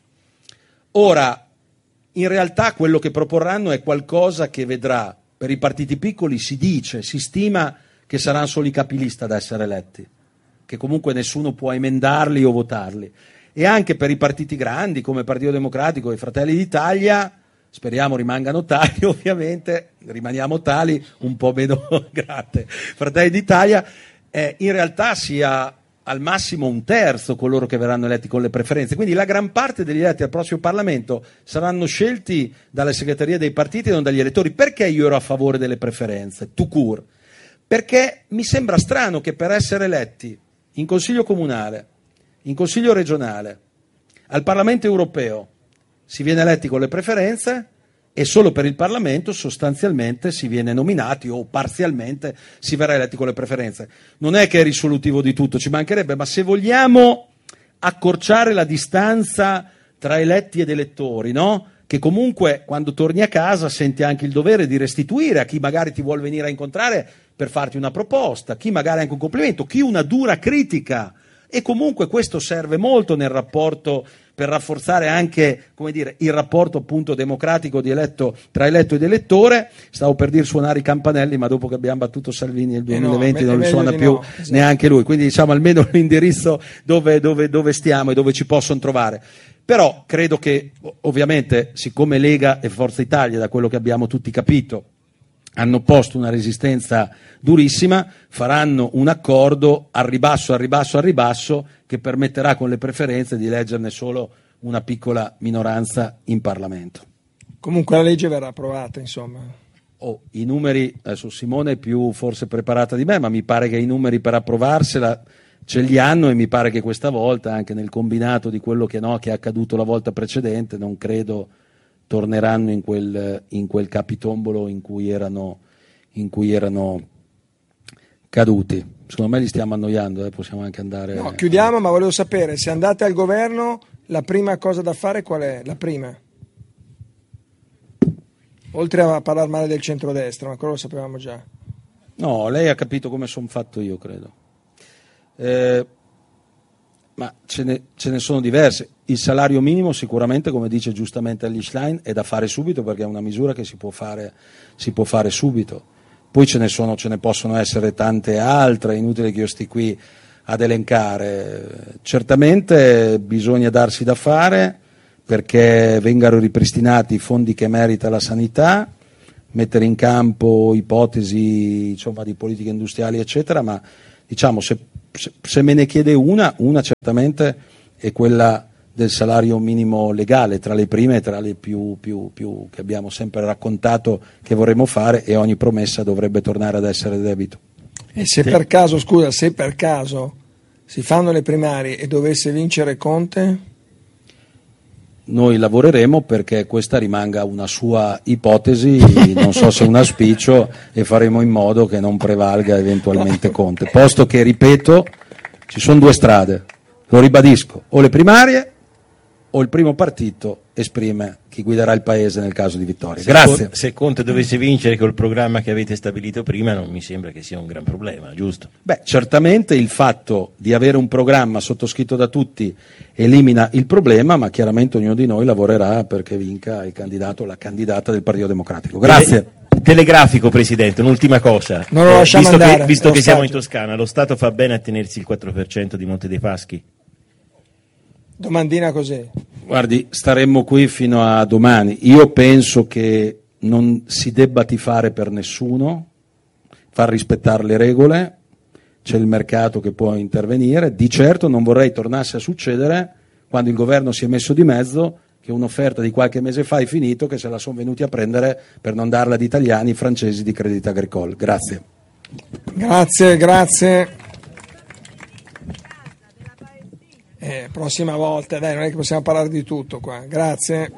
Ora, in realtà quello che proporranno è qualcosa che vedrà, per i partiti piccoli si dice, si stima che saranno solo i capilista ad essere eletti, che comunque nessuno può emendarli o votarli. E anche per i partiti grandi come Partito Democratico e Fratelli d'Italia, speriamo rimangano tali, ovviamente, rimaniamo tali, un po' meno grande. Fratelli d'Italia eh, in realtà sia al massimo un terzo coloro che verranno eletti con le preferenze, quindi la gran parte degli eletti al prossimo Parlamento saranno scelti dalle segreterie dei partiti e non dagli elettori. Perché io ero a favore delle preferenze, tout court? Perché mi sembra strano che per essere eletti in Consiglio Comunale, in Consiglio Regionale, al Parlamento Europeo si viene eletti con le preferenze e solo per il Parlamento sostanzialmente si viene nominati o parzialmente si verrà eletti con le preferenze. Non è che è risolutivo di tutto, ci mancherebbe, ma se vogliamo accorciare la distanza tra eletti ed elettori, no? Che comunque quando torni a casa senti anche il dovere di restituire a chi magari ti vuole venire a incontrare per farti una proposta, chi magari anche un complimento, chi una dura critica. E comunque questo serve molto nel rapporto, per rafforzare anche, come dire, il rapporto appunto democratico di eletto, tra eletto ed elettore. Stavo per dire suonare i campanelli, ma dopo che abbiamo battuto Salvini nel duemilaventi eh no, non li suona più no, esatto. neanche lui, quindi diciamo almeno l'indirizzo dove, dove, dove stiamo e dove ci possono trovare. Però credo che ovviamente, siccome Lega e Forza Italia, da quello che abbiamo tutti capito, hanno posto una resistenza durissima, faranno un accordo al ribasso, al ribasso, al ribasso, che permetterà con le preferenze di eleggerne solo una piccola minoranza in Parlamento. Comunque la legge verrà approvata, insomma. Oh, i numeri, adesso Simone è più forse preparata di me, ma mi pare che i numeri per approvarsela ce li hanno, e mi pare che questa volta, anche nel combinato di quello che, no, che è accaduto la volta precedente, non credo torneranno in quel, in quel capitombolo in cui erano, in cui erano caduti. Secondo me li stiamo annoiando, eh? Possiamo anche andare... No, chiudiamo, ma volevo sapere, se andate al governo, la prima cosa da fare qual è? La prima? Oltre a parlare male del centrodestra, ma quello lo sapevamo già. No, lei ha capito come sono fatto io, credo. Eh, Ma ce ne, ce ne sono diverse. Il salario minimo sicuramente, come dice giustamente Lichlein, è da fare subito perché è una misura che si può fare, si può fare subito. Poi ce ne sono, ce ne possono essere tante altre, è inutile che io stia qui ad elencare. Certamente bisogna darsi da fare perché vengano ripristinati i fondi che merita la sanità, mettere in campo ipotesi, insomma, di politiche industriali eccetera, ma diciamo se, se, se me ne chiede una, una certamente è quella del salario minimo legale, tra le prime e tra le più, più, più che abbiamo sempre raccontato che vorremmo fare, e ogni promessa dovrebbe tornare ad essere debito. E se sì. per caso, scusa, se per caso si fanno le primarie e dovesse vincere Conte? Noi lavoreremo perché questa rimanga una sua ipotesi, non so se un auspicio, e faremo in modo che non prevalga eventualmente Conte, posto che, ripeto, ci sono due strade, lo ribadisco, o le primarie o il primo partito esprime chi guiderà il paese nel caso di vittoria. Se Grazie. Conte, se Conte dovesse vincere col programma che avete stabilito prima, non mi sembra che sia un gran problema, giusto? Beh, certamente il fatto di avere un programma sottoscritto da tutti elimina il problema, ma chiaramente ognuno di noi lavorerà perché vinca il candidato o la candidata del Partito Democratico. Grazie. Tele- telegrafico, Presidente, un'ultima cosa. Non lo lasciamo visto andare, che, visto lo che siamo in Stato. Toscana, lo Stato fa bene a tenersi il quattro per cento di Monte dei Paschi? Domandina così. Guardi, staremmo qui fino a domani. Io penso che non si debba tifare per nessuno, far rispettare le regole, c'è il mercato che può intervenire. Di certo non vorrei tornasse a succedere quando il governo si è messo di mezzo che un'offerta di qualche mese fa è finito, che se la sono venuti a prendere per non darla ad italiani, francesi di Crédit Agricole. Grazie. Grazie, grazie. Eh, prossima volta, dai, non è che possiamo parlare di tutto qua. Grazie.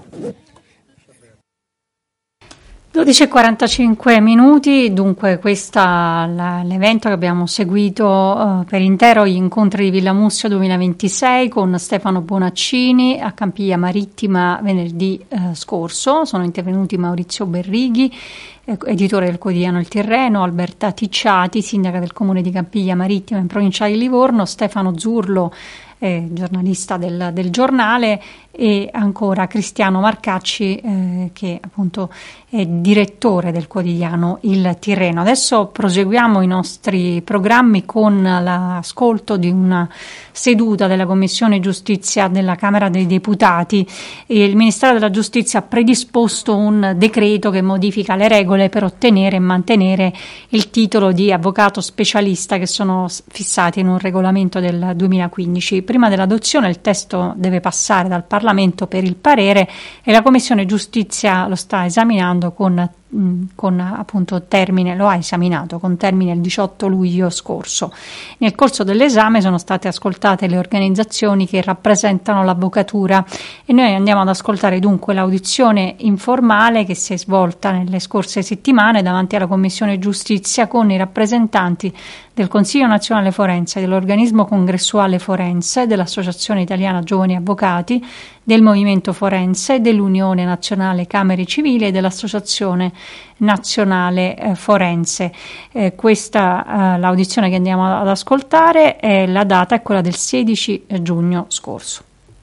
dodici e quarantacinque minuti, dunque questo l'evento che abbiamo seguito uh, per intero, gli incontri di Villa Mussio duemilaventisei con Stefano Bonaccini a Campiglia Marittima venerdì uh, scorso. Sono intervenuti Maurizio Berrighi, eh, editore del quotidiano Il Tirreno, Alberta Ticciati, sindaca del comune di Campiglia Marittima in provincia di Livorno, Stefano Zurlo, Eh, giornalista del, del giornale, e ancora Cristiano Marcacci eh, che appunto è direttore del quotidiano Il Tirreno. Adesso proseguiamo i nostri programmi con l'ascolto di una seduta della Commissione Giustizia della Camera dei Deputati. E il Ministero della Giustizia ha predisposto un decreto che modifica le regole per ottenere e mantenere il titolo di avvocato specialista che sono fissati in un regolamento del duemilaquindici. Prima dell'adozione il testo deve passare dal Parlamento per il parere e la Commissione Giustizia lo sta esaminando con con appunto termine, lo ha esaminato con termine il diciotto luglio scorso. Nel corso dell'esame sono state ascoltate le organizzazioni che rappresentano l'avvocatura e noi andiamo ad ascoltare dunque l'audizione informale che si è svolta nelle scorse settimane davanti alla Commissione Giustizia con i rappresentanti del Consiglio Nazionale Forense, dell'Organismo Congressuale Forense, dell'Associazione Italiana Giovani Avvocati, del Movimento Forense, dell'Unione Nazionale Camere Civili e dell'Associazione Nazionale eh, Forense. Eh, questa eh, l'audizione che andiamo ad ascoltare, è la data è quella del sedici giugno scorso.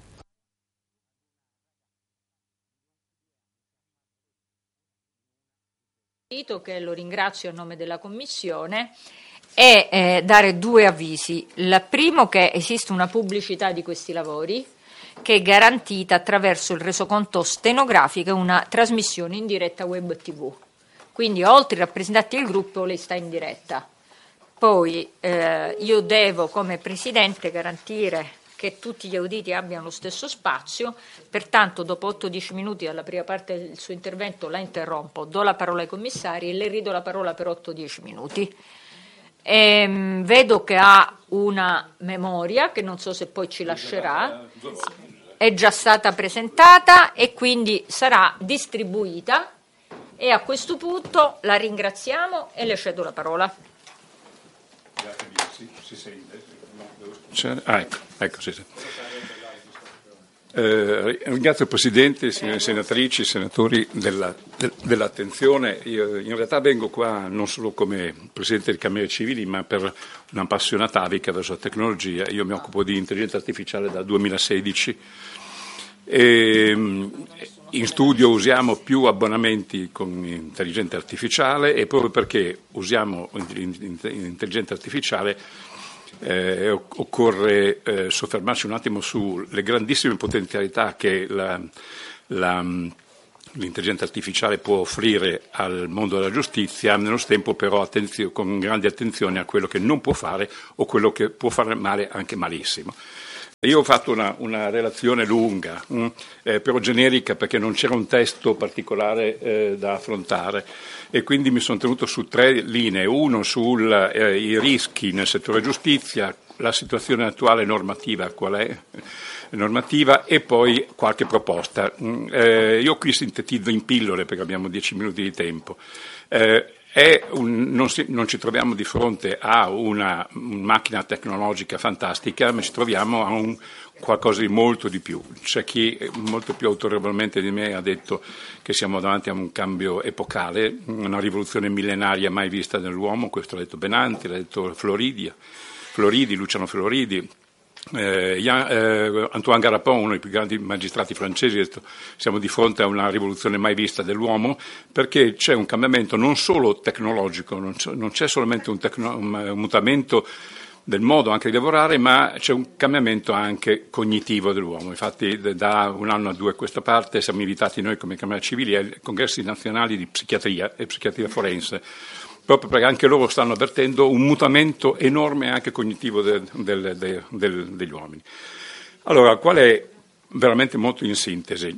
Che lo ringrazio a nome della Commissione, e eh, dare due avvisi. Il primo, che esiste una pubblicità di questi lavori che è garantita attraverso il resoconto stenografico e una trasmissione in diretta web tivù. Quindi oltre ai rappresentanti del gruppo lei sta in diretta. Poi eh, io devo come Presidente garantire che tutti gli auditi abbiano lo stesso spazio, pertanto dopo otto dieci minuti dalla prima parte del suo intervento la interrompo, do la parola ai commissari e le ridò la parola per otto dieci minuti. E, vedo che ha una memoria che non so se poi ci lascerà, è già stata presentata e quindi sarà distribuita, e a questo punto la ringraziamo e le cedo la parola. Ah, ecco, ecco, sì, sì. Eh, ringrazio il Presidente, signore senatrici, senatori della, de, dell'attenzione. Io in realtà vengo qua non solo come Presidente delle Camere Civili, ma per un'appassionata atavica verso la tecnologia. Io mi occupo di intelligenza artificiale dal duemilasedici e in studio usiamo più abbonamenti con intelligenza artificiale, e proprio perché usiamo intelligenza artificiale Eh, occorre eh, soffermarci un attimo sulle grandissime potenzialità che la, la, l'intelligenza artificiale può offrire al mondo della giustizia, nello tempo però attenzio, con grande attenzione a quello che non può fare o quello che può fare male anche malissimo. Io ho fatto una, una relazione lunga, mh, eh, però generica, perché non c'era un testo particolare eh, da affrontare, e quindi mi sono tenuto su tre linee: uno sui eh, rischi nel settore giustizia, la situazione attuale normativa, qual è normativa, e poi qualche proposta. Mm, eh, io qui sintetizzo in pillole perché abbiamo dieci minuti di tempo. Eh, È un, non, si, non ci troviamo di fronte a una, una macchina tecnologica fantastica, ma ci troviamo a un qualcosa di molto di più. C'è chi molto più autorevolmente di me ha detto che siamo davanti a un cambio epocale, una rivoluzione millenaria mai vista nell'uomo. Questo l'ha detto Benanti, l'ha detto Floridi, Floridi Luciano Floridi. Eh, eh, Antoine Garapon, uno dei più grandi magistrati francesi, ha detto siamo di fronte a una rivoluzione mai vista dell'uomo, perché c'è un cambiamento non solo tecnologico, non c'è, non c'è solamente un, tecno, un mutamento del modo anche di lavorare, ma c'è un cambiamento anche cognitivo dell'uomo. Infatti da un anno a due a questa parte siamo invitati noi come Camera Civili ai congressi nazionali di psichiatria e psichiatria forense, proprio perché anche loro stanno avvertendo un mutamento enorme anche cognitivo del, del, del, del, degli uomini. Allora, qual è veramente molto in sintesi?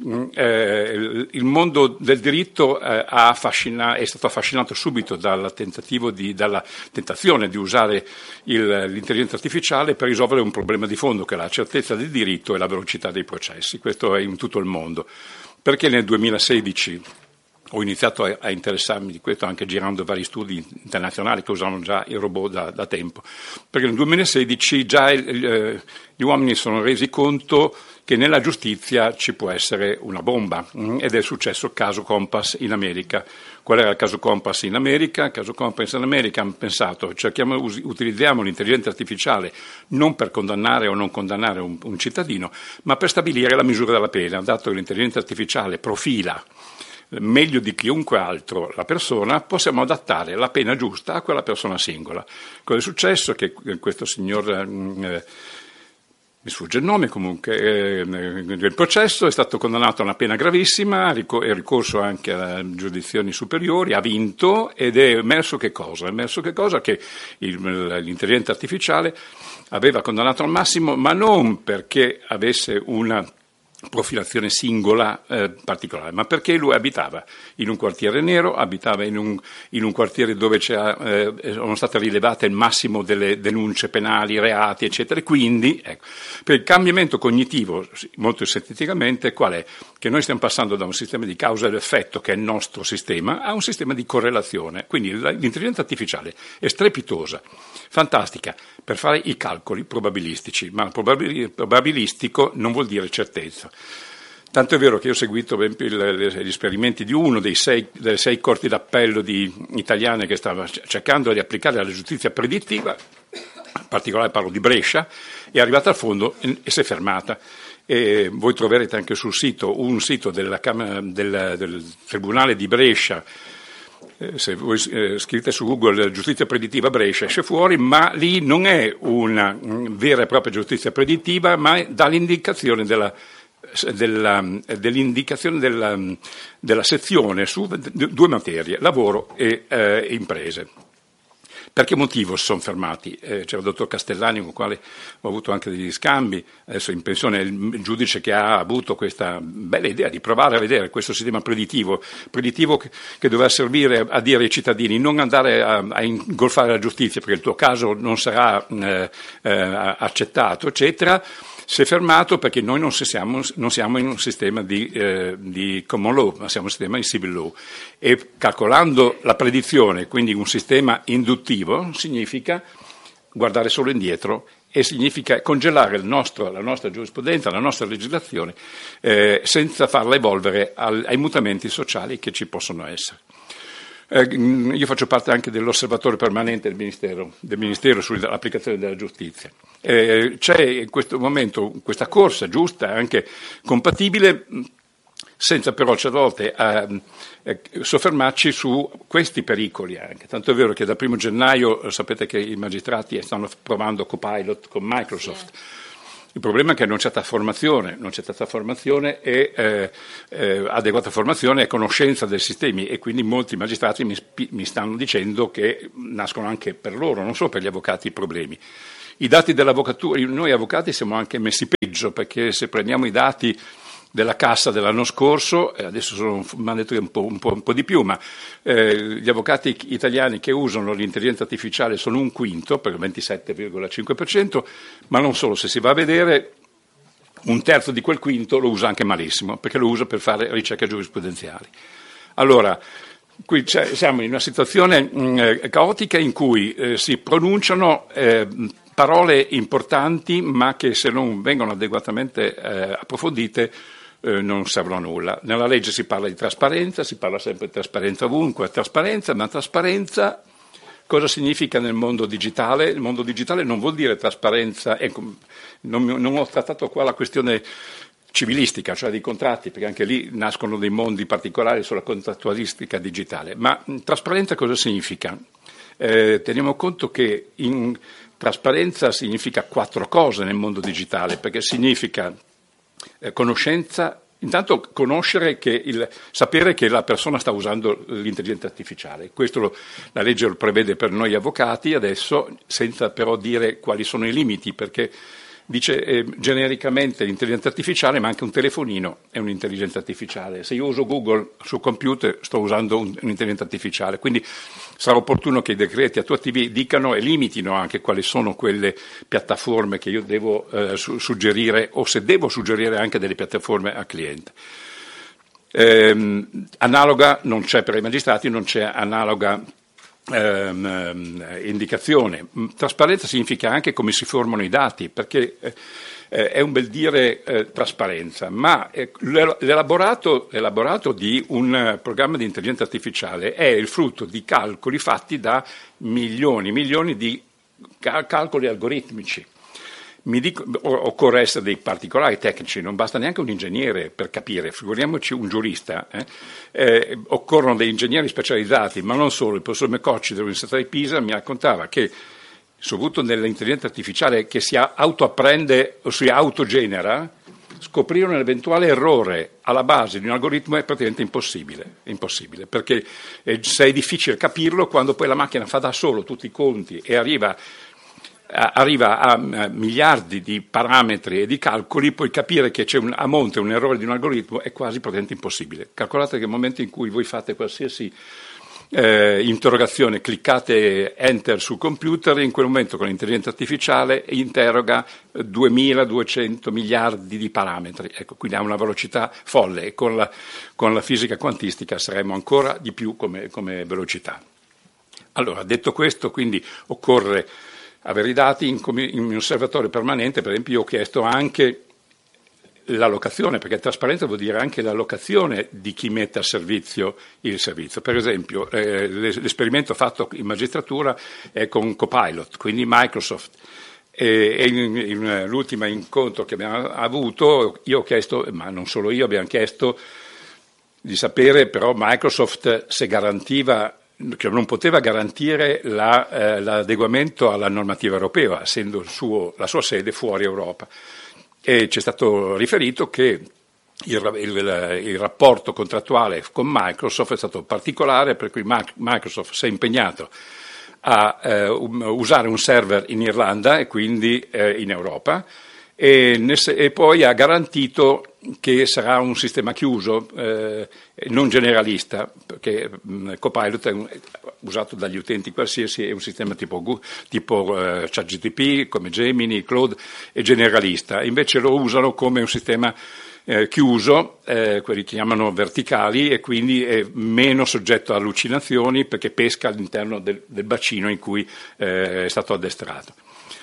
Eh, il mondo del diritto eh, ha affascina, è stato affascinato subito dal tentativo di, dalla tentazione di usare il, l'intelligenza artificiale per risolvere un problema di fondo, che è la certezza del diritto e la velocità dei processi. Questo è in tutto il mondo. Perché nel duemilasedici ho iniziato a, a interessarmi di questo, anche girando vari studi internazionali che usavano già i robot da, da tempo, perché nel duemilasedici già il, eh, gli uomini sono resi conto che nella giustizia ci può essere una bomba, mh, ed è successo il caso Compass in America. Qual era il caso Compass in America? Il caso Compass in America hanno pensato, cerchiamo, us- utilizziamo l'intelligenza artificiale non per condannare o non condannare un, un cittadino, ma per stabilire la misura della pena, dato che l'intelligenza artificiale profila meglio di chiunque altro la persona, possiamo adattare la pena giusta a quella persona singola. Cosa è successo? Che questo signor, eh, mi sfugge il nome comunque, eh, nel processo è stato condannato a una pena gravissima, è ricorso anche a giurisdizioni superiori, ha vinto, ed è emerso che cosa? È emerso che cosa? Che il, l'intelligenza artificiale aveva condannato al massimo, ma non perché avesse una profilazione singola eh, particolare, ma perché lui abitava in un quartiere nero, abitava in un, in un quartiere dove c'era, eh, sono state rilevate il massimo delle denunce penali, reati, eccetera. Quindi, ecco, per il cambiamento cognitivo, molto sinteticamente, qual è? Che noi stiamo passando da un sistema di causa ed effetto, che è il nostro sistema, a un sistema di correlazione. Quindi l'intelligenza artificiale è strepitosa, fantastica per fare i calcoli probabilistici, ma probabilistico non vuol dire certezza. Tanto è vero che io ho seguito per esempio gli esperimenti di uno dei sei, delle sei corti d'appello di, italiane che stava cercando di applicare la giustizia predittiva, in particolare parlo di Brescia, è arrivata al fondo e si è fermata. E voi troverete anche sul sito un sito della Camera, del, del Tribunale di Brescia. Eh, se voi eh, scrivete su Google giustizia predittiva Brescia esce fuori, ma lì non è una mh, vera e propria giustizia predittiva, ma dà l'indicazione della, della, dell'indicazione della, della sezione su due materie, lavoro e eh, imprese. Per che motivo si sono fermati? Eh, c'era il dottor Castellani con il quale ho avuto anche degli scambi, adesso in pensione è il giudice che ha avuto questa bella idea di provare a vedere questo sistema predittivo, predittivo che, che doveva servire a dire ai cittadini non andare a, a ingolfare la giustizia perché il tuo caso non sarà eh, eh, accettato, eccetera. Si è fermato perché noi non siamo, non siamo in un sistema di, eh, di common law, ma siamo in un sistema di civil law. E calcolando la predizione, quindi un sistema induttivo, significa guardare solo indietro e significa congelare il nostro, la nostra giurisprudenza, la nostra legislazione, eh, senza farla evolvere al, ai mutamenti sociali che ci possono essere. Eh, io faccio parte anche dell'osservatorio permanente del Ministero, del Ministero sull'applicazione della giustizia. Eh, c'è in questo momento questa corsa giusta, anche compatibile, senza però certe volte eh, eh, soffermarci su questi pericoli anche. Tanto è vero che dal primo gennaio eh, sapete che i magistrati stanno provando Copilot con Microsoft. Yeah. Il problema è che non c'è stata formazione, non c'è stata formazione e eh, eh, adeguata formazione e conoscenza dei sistemi, e quindi molti magistrati mi, mi stanno dicendo che nascono anche per loro, non solo per gli avvocati, i problemi. I dati dell'avvocatura, noi avvocati siamo anche messi peggio, perché se prendiamo i dati della cassa dell'anno scorso, eh, adesso sono, mi hanno detto che un po', un po', un po' di più, ma eh, gli avvocati italiani che usano l'intelligenza artificiale sono un quinto, per il ventisette virgola cinque per cento, ma non solo, se si va a vedere un terzo di quel quinto lo usa anche malissimo, perché lo usa per fare ricerche giurisprudenziali. Allora, qui siamo in una situazione mh, caotica in cui eh, si pronunciano eh, parole importanti, ma che se non vengono adeguatamente eh, approfondite eh, non servono a nulla. Nella legge si parla di trasparenza, si parla sempre di trasparenza ovunque, trasparenza, ma trasparenza cosa significa nel mondo digitale? Il mondo digitale non vuol dire trasparenza, ecco, non, non ho trattato qua la questione civilistica, cioè dei contratti, perché anche lì nascono dei mondi particolari sulla contrattualistica digitale, ma mh, trasparenza cosa significa? Eh, teniamo conto che in trasparenza significa quattro cose nel mondo digitale, perché significa eh, conoscenza, intanto conoscere che il, sapere che la persona sta usando l'intelligenza artificiale. Questo lo, la legge lo prevede per noi avvocati adesso, senza però dire quali sono i limiti, perché dice eh, genericamente l'intelligenza artificiale, ma anche un telefonino è un'intelligenza artificiale. Se io uso Google sul computer sto usando un, un'intelligenza artificiale, quindi sarà opportuno che i decreti attuativi dicano e limitino anche quali sono quelle piattaforme che io devo eh, su, suggerire, o se devo suggerire anche delle piattaforme al cliente. Eh, analoga non c'è per i magistrati, non c'è analoga Ehm, indicazione. Trasparenza significa anche come si formano i dati, perché eh, è un bel dire eh, trasparenza, ma eh, l'elaborato, l'elaborato di un programma di intelligenza artificiale è il frutto di calcoli fatti da milioni e milioni di cal- calcoli algoritmici. Mi dico, occorre essere dei particolari tecnici, non basta neanche un ingegnere per capire, figuriamoci un giurista. Eh? Eh, occorrono dei ingegneri specializzati, ma non solo. Il professor Mecocci dell'Università di Pisa mi raccontava che, soprattutto nell'intelligenza artificiale che si autoapprende o si autogenera, scoprire un eventuale errore alla base di un algoritmo è praticamente impossibile, impossibile, perché eh, se è difficile capirlo quando poi la macchina fa da solo tutti i conti e arriva arriva a miliardi di parametri e di calcoli, poi capire che c'è un, a monte un errore di un algoritmo è quasi praticamente impossibile. Calcolate che nel momento in cui voi fate qualsiasi eh, interrogazione, cliccate enter sul computer, in quel momento con l'intelligenza artificiale interroga duemiladuecento miliardi di parametri. Ecco, quindi ha una velocità folle, e con la, con la fisica quantistica saremo ancora di più come, come velocità. Allora, detto questo, quindi occorre avere i dati in, in un osservatorio permanente. Per esempio io ho chiesto anche l'allocazione, perché trasparenza vuol dire anche l'allocazione di chi mette a servizio il servizio. Per esempio eh, l'esperimento fatto in magistratura è con Copilot, quindi Microsoft, e, e in, in l'ultimo incontro che abbiamo avuto io ho chiesto, ma non solo io, abbiamo chiesto di sapere però Microsoft se garantiva, che non poteva garantire la, eh, l'adeguamento alla normativa europea, essendo il suo, la sua sede fuori Europa. E ci è stato riferito che il, il, il rapporto contrattuale con Microsoft è stato particolare, per cui Microsoft si è impegnato a eh, usare un server in Irlanda e quindi eh, in Europa, e, ne, e poi ha garantito che sarà un sistema chiuso, eh, non generalista, perché mh, Copilot è, un, è usato dagli utenti qualsiasi, è un sistema tipo, tipo eh, ChatGPT, come Gemini, Claude, è generalista. Invece lo usano come un sistema eh, chiuso, eh, quelli che chiamano verticali, e quindi è meno soggetto a allucinazioni perché pesca all'interno del, del bacino in cui eh, è stato addestrato.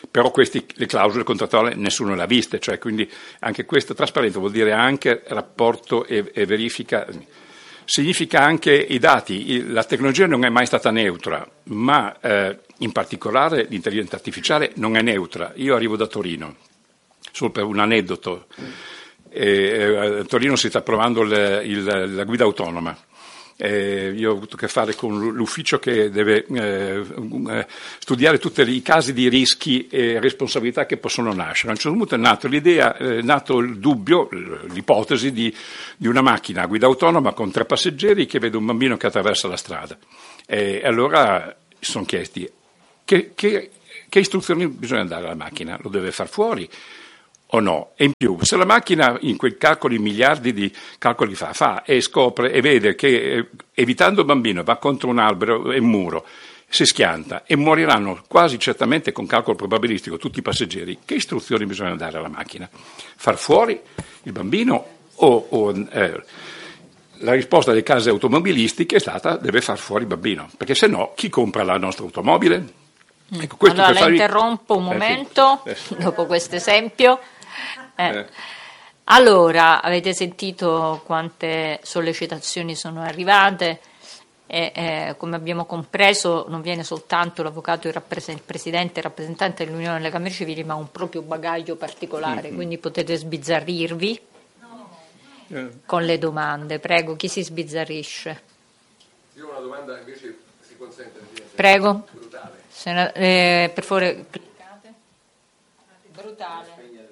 però questi, le clausole contrattuali nessuno le ha viste, cioè quindi anche questa trasparenza vuol dire anche rapporto e, e verifica, significa anche i dati, la tecnologia non è mai stata neutra, ma eh, in particolare l'intelligenza artificiale non è neutra. Io arrivo da Torino, solo per un aneddoto, e a Torino si sta provando il, il, la guida autonoma. Eh, io ho avuto a che fare con l'ufficio che deve eh, studiare tutti i casi di rischi e responsabilità che possono nascere. A un certo punto è nato l'idea, è nato il dubbio, l'ipotesi di, di una macchina a guida autonoma con tre passeggeri che vede un bambino che attraversa la strada. E allora si sono chiesti che, che, che istruzioni bisogna dare alla macchina, lo deve far fuori o no? E in più, se la macchina in quei calcoli, miliardi di calcoli fa, fa e scopre e vede che eh, evitando il bambino va contro un albero e un muro, si schianta e moriranno quasi certamente con calcolo probabilistico tutti i passeggeri, che istruzioni bisogna dare alla macchina? Far fuori il bambino o... o eh, la risposta delle case automobilistiche è stata deve far fuori il bambino, perché se no chi compra la nostra automobile? Ecco, questo allora la farvi... interrompo un momento, eh, sì. dopo questo esempio. Eh. Eh. Allora, avete sentito quante sollecitazioni sono arrivate e eh, come abbiamo compreso non viene soltanto l'avvocato, il, rappresent- il presidente e il rappresentante dell'Unione delle Camere Civili, ma un proprio bagaglio particolare, mm-hmm. quindi potete sbizzarrirvi eh. con le domande. Prego, chi si sbizzarrisce? Io ho una domanda invece si consente. Prego. Brutale. Sena- eh, per favore, cliccate. Brutale.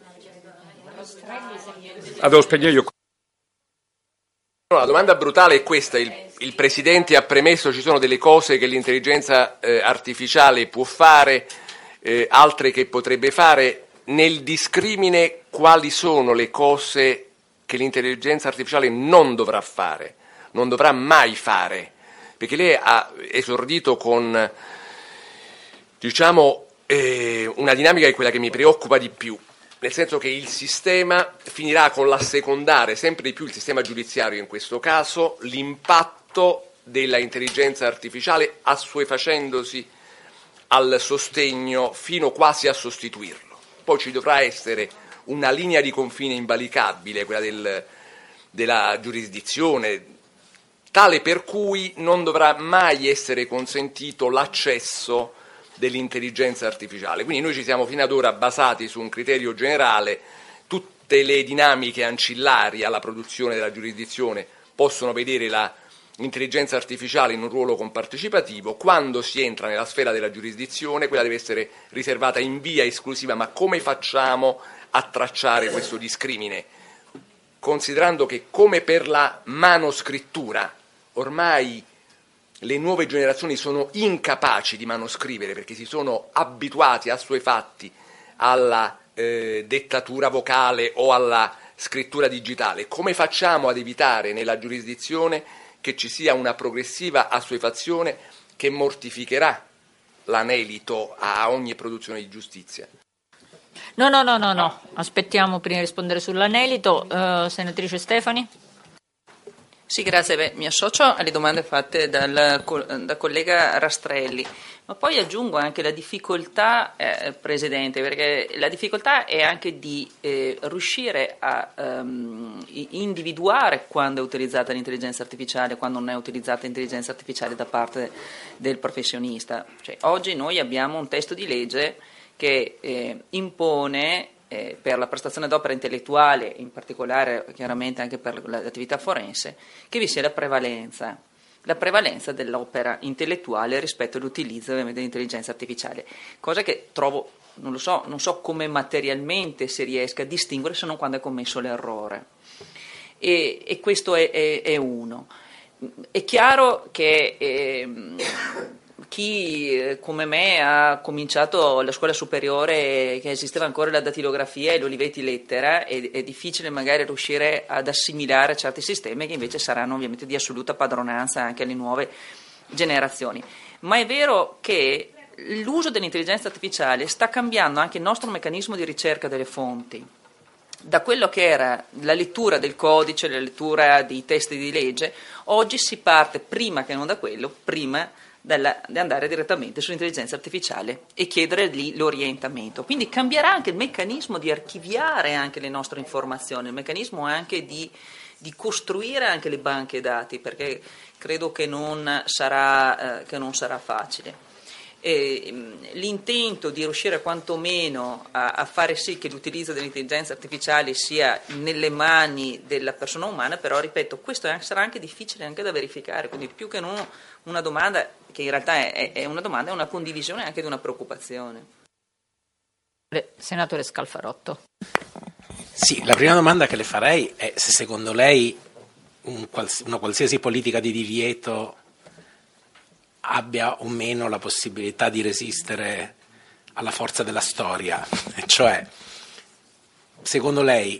Ah, devo spegnere io. No, la domanda brutale è questa: il, il Presidente ha premesso ci sono delle cose che l'intelligenza eh, artificiale può fare, eh, altre che potrebbe fare. Nel discrimine quali sono le cose che l'intelligenza artificiale non dovrà fare, non dovrà mai fare, perché lei ha esordito con, diciamo, eh, una dinamica che è quella che mi preoccupa di più. Nel senso che il sistema finirà con l'assecondare sempre di più, il sistema giudiziario in questo caso, l'impatto della intelligenza artificiale assuefacendosi al sostegno fino quasi a sostituirlo. Poi ci dovrà essere una linea di confine invalicabile, quella del, della giurisdizione, tale per cui non dovrà mai essere consentito l'accesso dell'intelligenza artificiale. Quindi noi ci siamo fino ad ora basati su un criterio generale, tutte le dinamiche ancillari alla produzione della giurisdizione possono vedere la intelligenza artificiale in un ruolo compartecipativo. Quando si entra nella sfera della giurisdizione, quella deve essere riservata in via esclusiva. Ma come facciamo a tracciare questo discrimine? Considerando che, come per la manoscrittura, ormai le nuove generazioni sono incapaci di manoscrivere perché si sono abituati, assuefatti alla eh, dettatura vocale o alla scrittura digitale. Come facciamo ad evitare nella giurisdizione che ci sia una progressiva assuefazione che mortificherà l'anelito a ogni produzione di giustizia? No, no, no, no, no. Aspettiamo prima di rispondere sull'anelito. Uh, senatrice Stefani? Sì, grazie. Beh, mi associo alle domande fatte dal, dal collega Rastrelli, ma poi aggiungo anche la difficoltà, eh, Presidente, perché la difficoltà è anche di eh, riuscire a um, individuare quando è utilizzata l'intelligenza artificiale e quando non è utilizzata l'intelligenza artificiale da parte del professionista. Cioè, oggi noi abbiamo un testo di legge che eh, impone eh, per la prestazione d'opera intellettuale, in particolare chiaramente anche per l'attività forense, che vi sia la prevalenza, la prevalenza dell'opera intellettuale rispetto all'utilizzo ovviamente dell'intelligenza artificiale, cosa che trovo, non lo so, non so come materialmente si riesca a distinguere se non quando è commesso l'errore. E, e questo è, è, è uno. È chiaro che eh, chi come me ha cominciato la scuola superiore, che esisteva ancora la datilografia e l'Olivetti lettera, è, è difficile magari riuscire ad assimilare certi sistemi che invece saranno ovviamente di assoluta padronanza anche alle nuove generazioni. Ma è vero che l'uso dell'intelligenza artificiale sta cambiando anche il nostro meccanismo di ricerca delle fonti. Da quello che era la lettura del codice, la lettura dei testi di legge, oggi si parte, prima che non da quello, prima dalla, di andare direttamente sull'intelligenza artificiale e chiedere lì l'orientamento. Quindi cambierà anche il meccanismo di archiviare anche le nostre informazioni, il meccanismo anche di, di costruire anche le banche dati, perché credo che non sarà, eh, che non sarà facile. E l'intento di riuscire quantomeno a, a fare sì che l'utilizzo dell'intelligenza artificiale sia nelle mani della persona umana, però ripeto, questo è, sarà anche difficile anche da verificare, quindi più che non una domanda, che in realtà è, è una domanda, è una condivisione anche di una preoccupazione. Senatore Scalfarotto. Sì, la prima domanda che le farei è se secondo lei un, una qualsiasi politica di divieto abbia o meno la possibilità di resistere alla forza della storia, cioè secondo lei